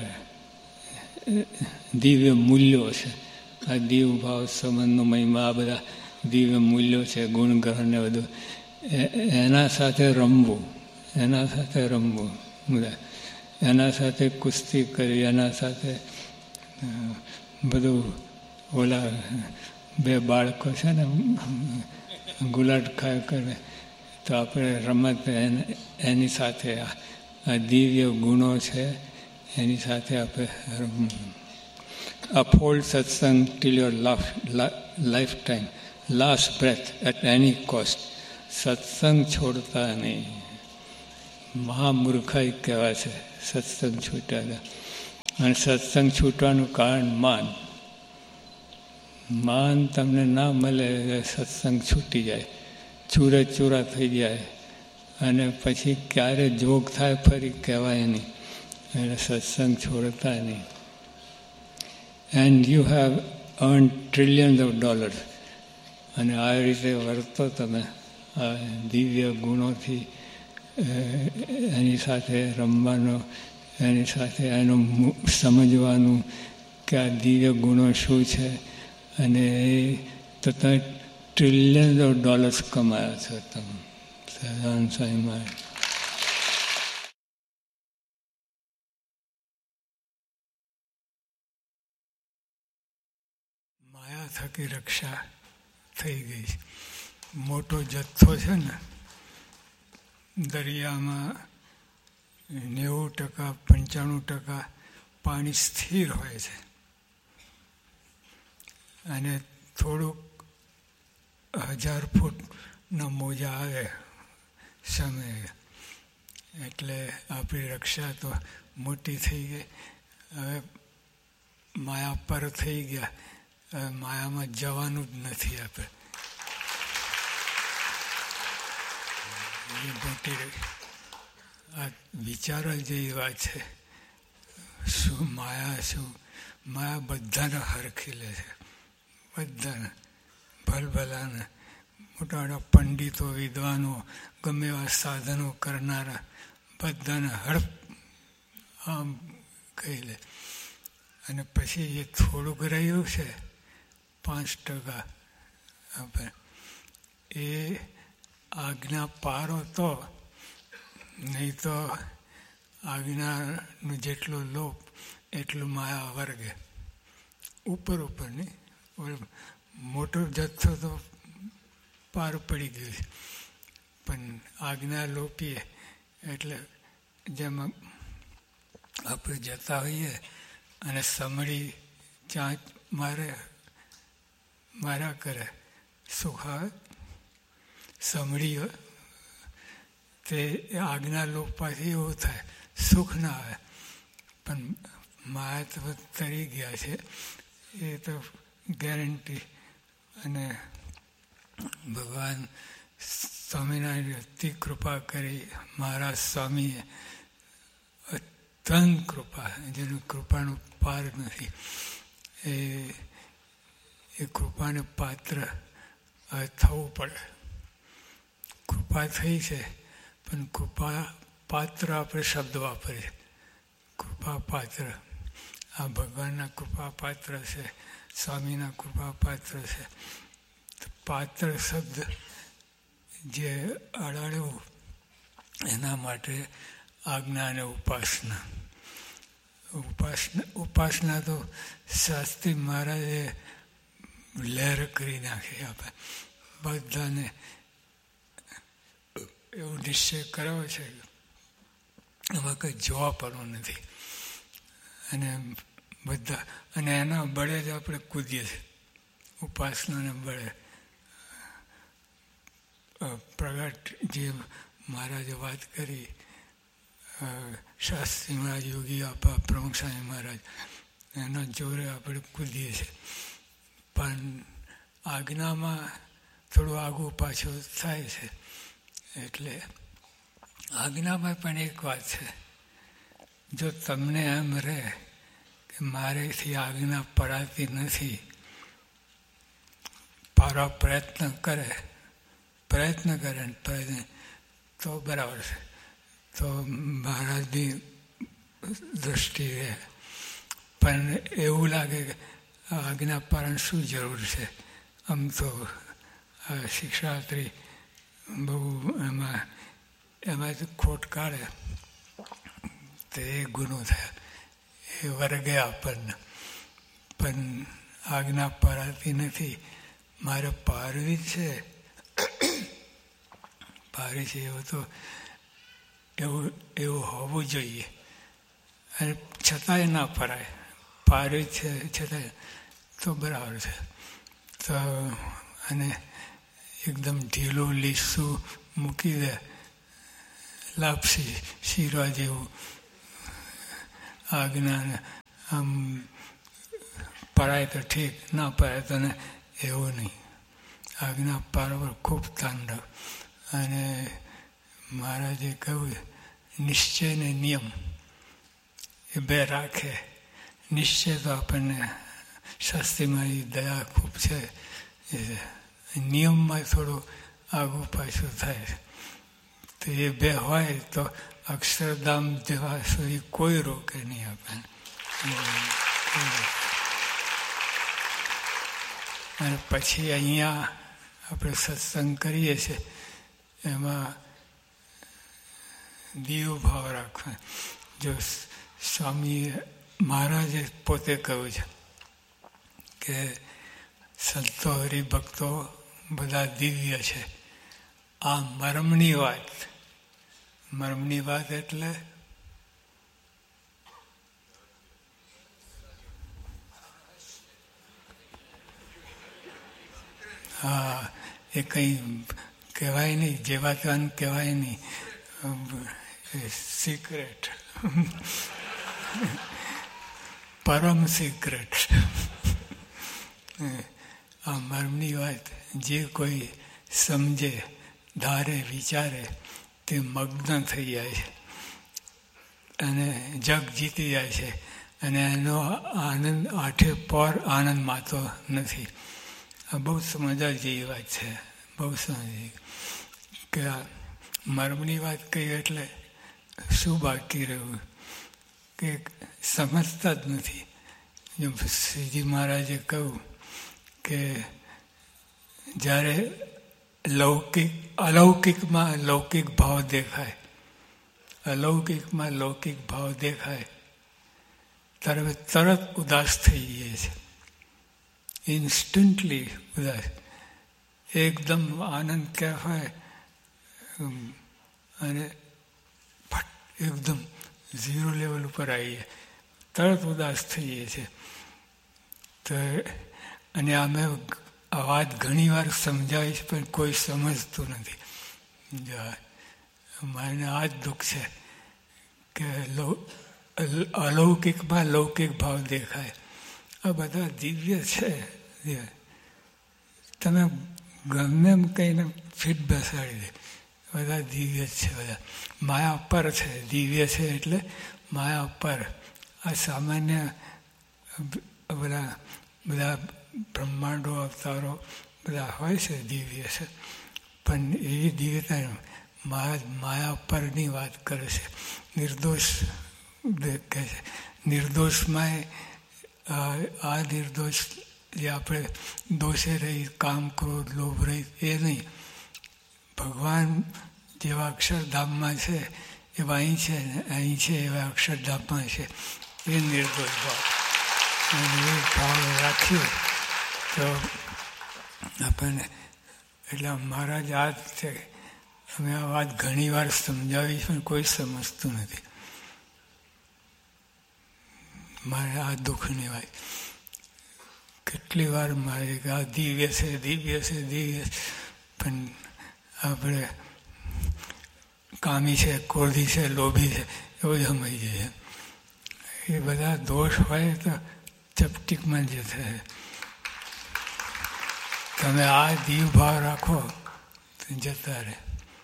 દિવ્ય મૂલ્યો છે, આ દીવ ભાવ સંબંધનો મહિમા, આ બધા દિવ્ય મૂલ્યો છે, ગુણગ્રહણ ને બધું, એના સાથે રમવું, એના સાથે રમવું બધા, એના સાથે કુસ્તી કરી, એના સાથે બધું. ઓલા બે બાળકો છે ને ગુલાટ ખાય કરે તો આપણે રમત એની સાથે આ દિવ્ય ગુણો છે એની સાથે આપણે રમવું. uphold satsang till your life, lifetime, last breath at any cost. સત્સંગ છોડતા નહીં. મહામૂર્ખાઈ કહેવાય છે સત્સંગ છૂટ્યા. અને સત્સંગ છૂટવાનું કારણ માન. માન તમને ના મળે સત્સંગ છૂટી જાય, ચૂરે ચૂરા થઈ જાય, અને પછી ક્યારે જોગ થાય ફરી કહેવાય નહીં. એટલે સત્સંગ છોડતા નહીં. And you have earn trillions of dollars. અને આ રીતે વર્તો તમે આ દિવ્ય ગુણોથી, એની સાથે રમવાનો, એની સાથે એનું સમજવાનું કે આ દિવ્ય ગુણો શું છે. અને એ તો તમે ટ્રિલિયન્સ ઓફ ડોલર્સ કમાયા છો તમે. સદાન સ્વામી મહારાજ. માયા થકી રક્ષા થઈ ગઈ. મોટો જથ્થો છે ને, દરિયામાં નેવું ટકા પંચાણું ટકા પાણી સ્થિર હોય છે, અને થોડુંક હજાર ફૂટના મોજા આવે સમયે, એટલે આપણી રક્ષા તો મોટી થઈ ગઈ. હવે માયા પર થઈ ગયા, હવે માયામાં જવાનું જ નથી આપણે. મોટી આ વિચારવા જેવી વાત છે. શું માયા, શું માયા બધાને હરખી લે છે, બધાને, ભલભલાને. મોટા મોટા પંડિતો, વિદ્વાનો, ગમે એવા સાધનો કરનારા બધાને હડપ આમ કહી લે. અને પછી એ થોડુંક રહ્યું છે પાંચ ટકા, એ આજ્ઞા પારો તો, નહીં તો આજ્ઞાનું જેટલું લોપ એટલું માયા વર્ગે. ઉપર ઉપર નહીં, મોટો જથ્થો તો પાર પડી ગયો છે, પણ આજ્ઞા લોપીએ એટલે જેમાં આપણે જતા હોઈએ અને સમડી ચાંચ મારે માર્યા કરે, સુખ આવે. સમડી તે આજ્ઞા લોપવાથી એવું થાય, સુખ ના આવે. પણ માયા તો તરી ગયા છે એ તો ગેરંટી. અને ભગવાન સ્વામિનારાયણ અતિ કૃપા કરી. મહારાજ સ્વામીએ અત્યંત કૃપા, જેનું કૃપાનું પાર નથી. એ એ કૃપાને પાત્ર હવે થવું પડે. કૃપા થઈ છે, પણ કૃપા પાત્ર આપણે શબ્દ વાપરીએ. કૃપા પાત્ર, આ ભગવાનના કૃપા પાત્ર છે, સ્વામીના કૃપા પાત્ર છે. પાત્ર શબ્દ જે અડાડવું, એના માટે આજ્ઞા અને ઉપાસના. ઉપાસના ઉપાસના તો શાસ્ત્રી મહારાજે લહેર કરી નાખી. આપણે બધાને એવો નિશ્ચય કરાવો છે, એમાં કંઈ જોવા પડવું નથી. અને બધા, અને એના બળે જ આપણે કૂદીએ છીએ. ઉપાસનાને બળે. પ્રગટ જે મહારાજે વાત કરી, શાસ્ત્રી મહારાજ, યોગી આપા, પ્રમુખ સ્વામી મહારાજ, એના જોરે આપણે કૂદીએ છીએ. પણ આજ્ઞામાં થોડું આગું પાછું થાય છે. એટલે આજ્ઞામાં પણ એક વાત છે, જો તમને એમ રહે કે મારેથી આજ્ઞા પડાતી નથી, પારવા પ્રયત્ન કરે પ્રયત્ન કરે પ્રયત્ન તો બરાબર છે, તો મહારાજની દૃષ્ટિ રહે. પણ એવું લાગે કે આજ્ઞા પાલન શું જરૂર છે, આમ તો શિક્ષાત્રી બહુ એમાં એમાંથી ખોટ કાઢે તો એ ગુનો થયા, એ વર્ગે આપણને. પણ આજ્ઞા પાળાતી નથી, મારે પારવી છે, પારી છે એવું તો એવું એવું હોવું જોઈએ. અને છતાંય ના પરાય, પારે છે છતાં તો બરાબર છે. તો અને એકદમ ઢીલું લીસું મૂકી દે, લાપસી શીરા જેવું આજ્ઞાને આમ પરાય તો ઠીક, ના પરાય તો ને એવું નહીં. આજ્ઞા પારવર ખૂબ તાંડવ. અને મહારાજે કહ્યું નિશ્ચય ને નિયમ એ બે રાખે. નિશ્ચય તો આપણને શાસ્ત્રીમાં એ દયા ખૂબ છે, નિયમમાં થોડું આગું પાછું થાય. તો એ બે હોય તો અક્ષરધામ જવા સુધી કોઈ રોકે નહીં આપણને. અને પછી અહીંયા આપણે સત્સંગ કરીએ છીએ એમાં દીવ ભાવ રાખવા. જો સ્વામી મહારાજે પોતે કહ્યું છે કે સંતો હરિભક્તો બધા દિવ્ય છે. આ મરમની વાત. મરમની વાત એટલે હા, એ કંઈ કહેવાય નહીં, જેવા તેવાનું કહેવાય નહીં. સિક્રેટ, પરમ સિક્રેટ. આ મર્મની વાત જે કોઈ સમજે, ધારે, વિચારે તે મગ્ન થઈ જાય છે અને જગ જીતી જાય છે. અને એનો આનંદ આઠે પર આનંદ માતો નથી. આ બહુ સમજવા જેવી વાત છે, બહુ સમજી કે આ મર્મની વાત કહી એટલે શું બાકી રહ્યું કે સમજતા જ નથી. જો શ્રીજી મહારાજે કહ્યું કે જ્યારે લૌકિક અલૌકિકમાં લૌકિક ભાવ દેખાય, અલૌકિકમાં લૌકિક ભાવ દેખાય ત્યારે તરત ઉદાસ થઈ જઈએ છે. ઇન્સ્ટન્ટલી ઉદાસ. એકદમ આનંદ કહેવાય અને ફટ એકદમ ઝીરો લેવલ ઉપર આવીએ, તરત ઉદાસ થઈએ છીએ. તો અને અમે આ વાત ઘણી વાર સમજાવી છે પણ કોઈ સમજતું નથી. મને આ જ દુઃખ છે કે અલૌકિકમાં લૌકિક ભાવ દેખાય. આ બધા દિવ્ય છે. તમે ગમે એમ કહીને ફીટ બેસાડી દે, બધા દિવ્ય છે. બધા માયા પર છે. દિવ્ય છે એટલે માયા પર. આ સામાન્ય બધા બધા બ્રહ્માંડો અવતારો બધા હોય છે, દિવ્ય છે. પણ એવી દિવ્યતા માયા પરની વાત કરે છે. નિર્દોષ કહે છે. નિર્દોષમાં આ નિર્દોષ જે આપણે દોષે રહી, કામ, ક્રોધ, લોભ રહી એ નહીં. ભગવાન જેવા અક્ષરધામમાં છે એવા અહીં છે, અહીં છે એવા અક્ષરધામમાં છે. એ નિર્દોષ ભાવ. અને એ ભાવ રાખીએ તો આપણને એટલે મહારાજ આ જ છે. અમે આ વાત ઘણી વાર સમજાવી પણ કોઈ સમજતું નથી. મારે આ દુઃખની વાત કેટલી વાર મારે કે આ દિવ્ય છે, દિવ્ય છે, દિવ્ય છે. પણ આપણે કામી છે, ક્રોધી છે, લોભી છે એવું જ સમજી જઈએ. એ બધા દોષ હોય તો ચપટીકમાં જ થાય. તમે આ દીવ ભાવ રાખો તો જતા રહે.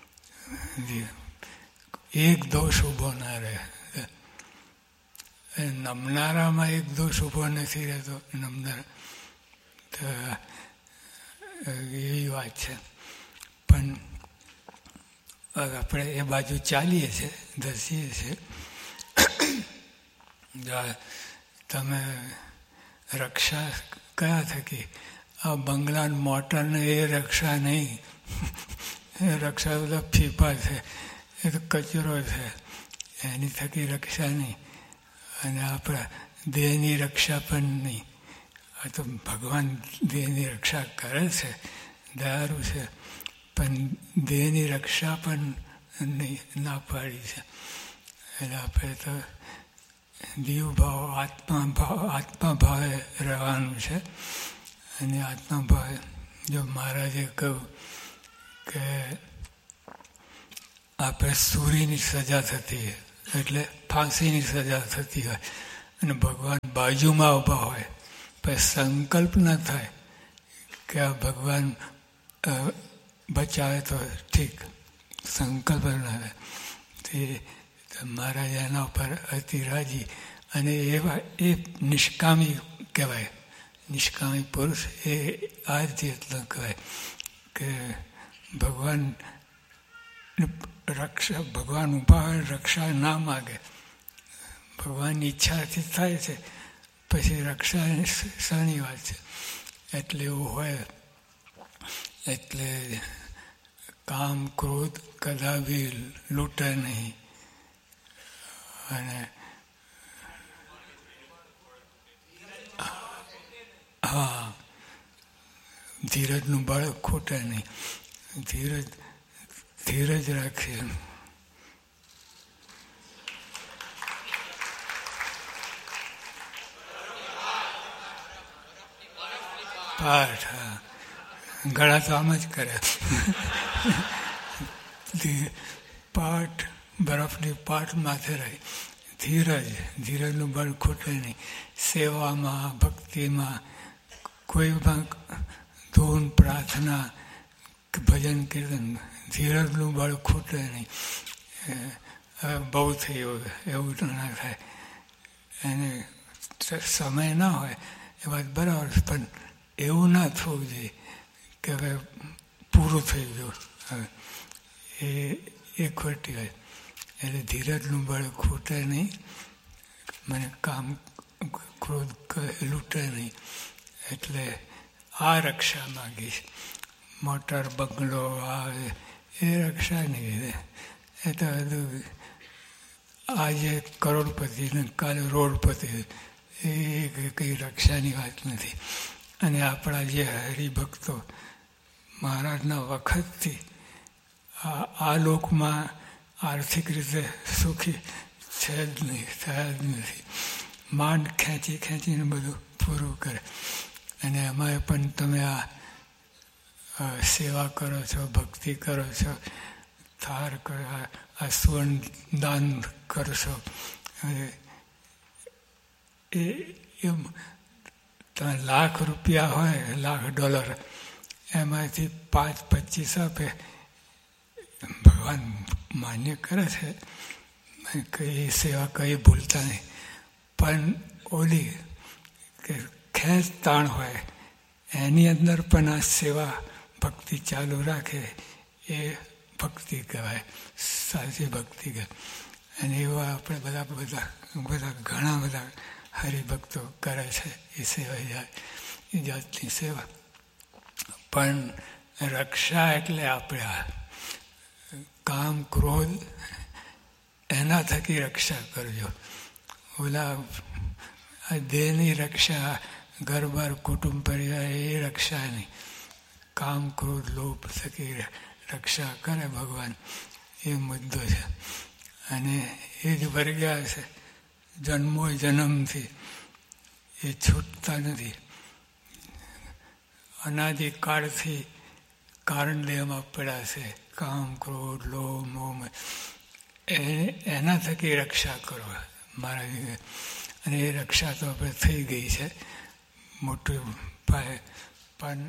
એક દોષ ઊભો ના રહે. નમનારામાં એક દોષ ઊભો નથી રહેતો. નમનાર તો એવી વાત છે. પણ આપણે એ બાજુ ચાલીએ છીએ, ધસીએ છીએ. તમે રક્ષા કયા થકી? આ બંગલા મોટરને એ રક્ષા નહીં. એ રક્ષા બધા ફીફા છે, એ તો કચરો છે, એની થકી રક્ષા નહીં. અને આપણા દેહની રક્ષા પણ નહીં. આ તો ભગવાન દેહની રક્ષા કરે છે, દયાળુ છે, પણ દેહની રક્ષા પણ નહીં, ના પાડી છે. એટલે આપણે તો દીવ ભાવ આત્મા ભાવ આત્મા ભાવે રહેવાનું છે. અને આત્મા ભાવે જો મહારાજે કહ્યું કે આપણે સૂરીની સજા થતી હોય એટલે ફાંસીની સજા થતી હોય અને ભગવાન બાજુમાં ઊભા હોય પછી સંકલ્પ ન થાય કે આ ભગવાન બચાવે તો ઠીક, સંકલ્પ ના થાય તે મહારાજ એના ઉપર અતિ રાજી. અને એવા એ નિષ્કામી કહેવાય. નિષ્કામી પુરુષ એ આ રીતે એટલો કહેવાય કે ભગવાન રક્ષા ભગવાન ઊભા હોય રક્ષા ના માગે. ભગવાનની ઈચ્છાથી થાય છે પછી રક્ષા સહની વાત છે. એટલે એવું હોય. એટલે કામ ક્રોધ કદાપી લૂંટે નહીં. અને હા, ધીરજનું બાળક ખોટે નહીં. ધીરજ ધીરજ રાખીએ. પાઠ હા, ગળા તો આમ જ કરે. પાઠ બરફની પાઠ માથે રહી. ધીરજ ધીરજનું બળ ખૂટે નહીં. સેવામાં ભક્તિમાં કોઈમાં ધૂન પ્રાર્થના ભજન કીર્તન ધીરજનું બળ ખૂટે નહીં. બહુ થયું એવું ના થાય. એને સમય ના હોય એ વાત બરાબર, પણ એવું ના થવું જોઈએ કે હવે પૂરું થઈ ગયું. હવે એ એ ખોટી હોય. એટલે ધીરજનું બળ ખૂટે નહીં. મને કામ ક્રોધ લૂંટે નહીં. એટલે આ રક્ષા માગીશ. મોટર બંગલો આવે એ રક્ષા નહીં. એ તો બધું આજે કરોડપતિ ને કાલે રોડપતિ એ કંઈ રક્ષાની વાત નથી. અને આપણા જે હરિભક્તો મહારાજના વખતથી આ આ લોકમાં આર્થિક રીતે સુખી છે જ નહીં, થયા જ નથી. માંડ ખેંચી ખેંચીને બધું પૂરું કરે. અને એમાં પણ તમે આ સેવા કરો છો, ભક્તિ કરો છો, થાર કરો, આ સુવર્ણ દાન કરશો. એ એમ તમે લાખ રૂપિયા હોય, લાખ ડોલર, એમાંથી પાંચ પચીસ આપે ભગવાન માન્ય કરે છે. કઈ સેવા કઈ ભૂલતા નહીં. પણ ઓલી કે ખેંચ તાણ હોય એની અંદર પણ આ સેવા ભક્તિ ચાલુ રાખે એ ભક્તિ કહેવાય, સાચી ભક્તિ કહેવાય. અને એવા આપણે બધા બધા બધા ઘણા બધા હરિભક્તો કરે છે એ સેવા જાય એ જાતની સેવા. પણ રક્ષા એટલે આપણે આ કામ ક્રોધ એના થકી રક્ષા કરજો. ઓલા દેહની રક્ષા, ઘર-બાર કુટુંબ પરિવાર એ રક્ષા નહીં. કામ ક્રોધ લોભ થકી રક્ષા કરે ભગવાન, એ મુદ્દો છે. અને એ જ વર્ગ્યા છે જન્મો જન્મથી, એ છૂટતા નથી. અનાદિકાળથી કારણ દેહમાં પડ્યા છે. કામ ક્રોધ લોભ મોહ એના થકી રક્ષા કરો મારા. અને એ રક્ષા તો આપણે થઈ ગઈ છે મોટું પાયે. પણ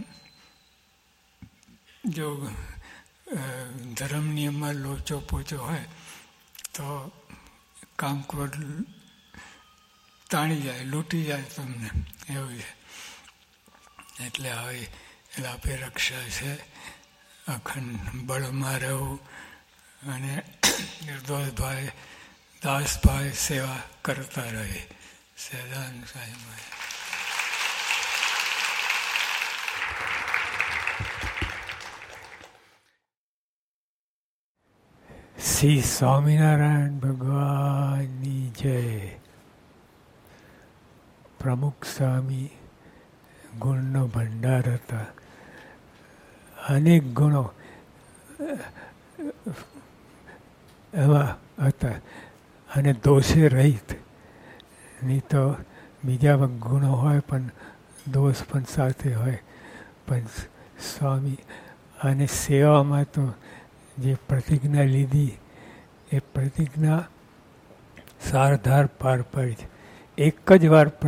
જો ધર્મ નિયમમાં લોચો પોચો હોય તો કામ ક્રોધ તાણી જાય, લૂંટી જાય તમને, એવું છે. એટલે હવે એટલે આપણે રક્ષા છે. અખંડ બળમાં રહેવું અને નિર્દોષભાઈ દાસભાઈ સેવા કરતા રહે. સહેજાનંદ સાહેબ શ્રી સ્વામિનારાયણ ભગવાનની જય. પ્રમુખ સ્વામી ગુણનો ભંડાર હતા. અનેક ગુણો એવા હતા અને દોષે રહિત. નહીં તો બીજા ગુણો હોય પણ દોષ પણ સાથે હોય. પણ સ્વામી અને સેવામાં તો જે પ્રતિજ્ઞા લીધી એ પ્રતિજ્ઞા સારધાર પાર પાડી છે. એક જ વાર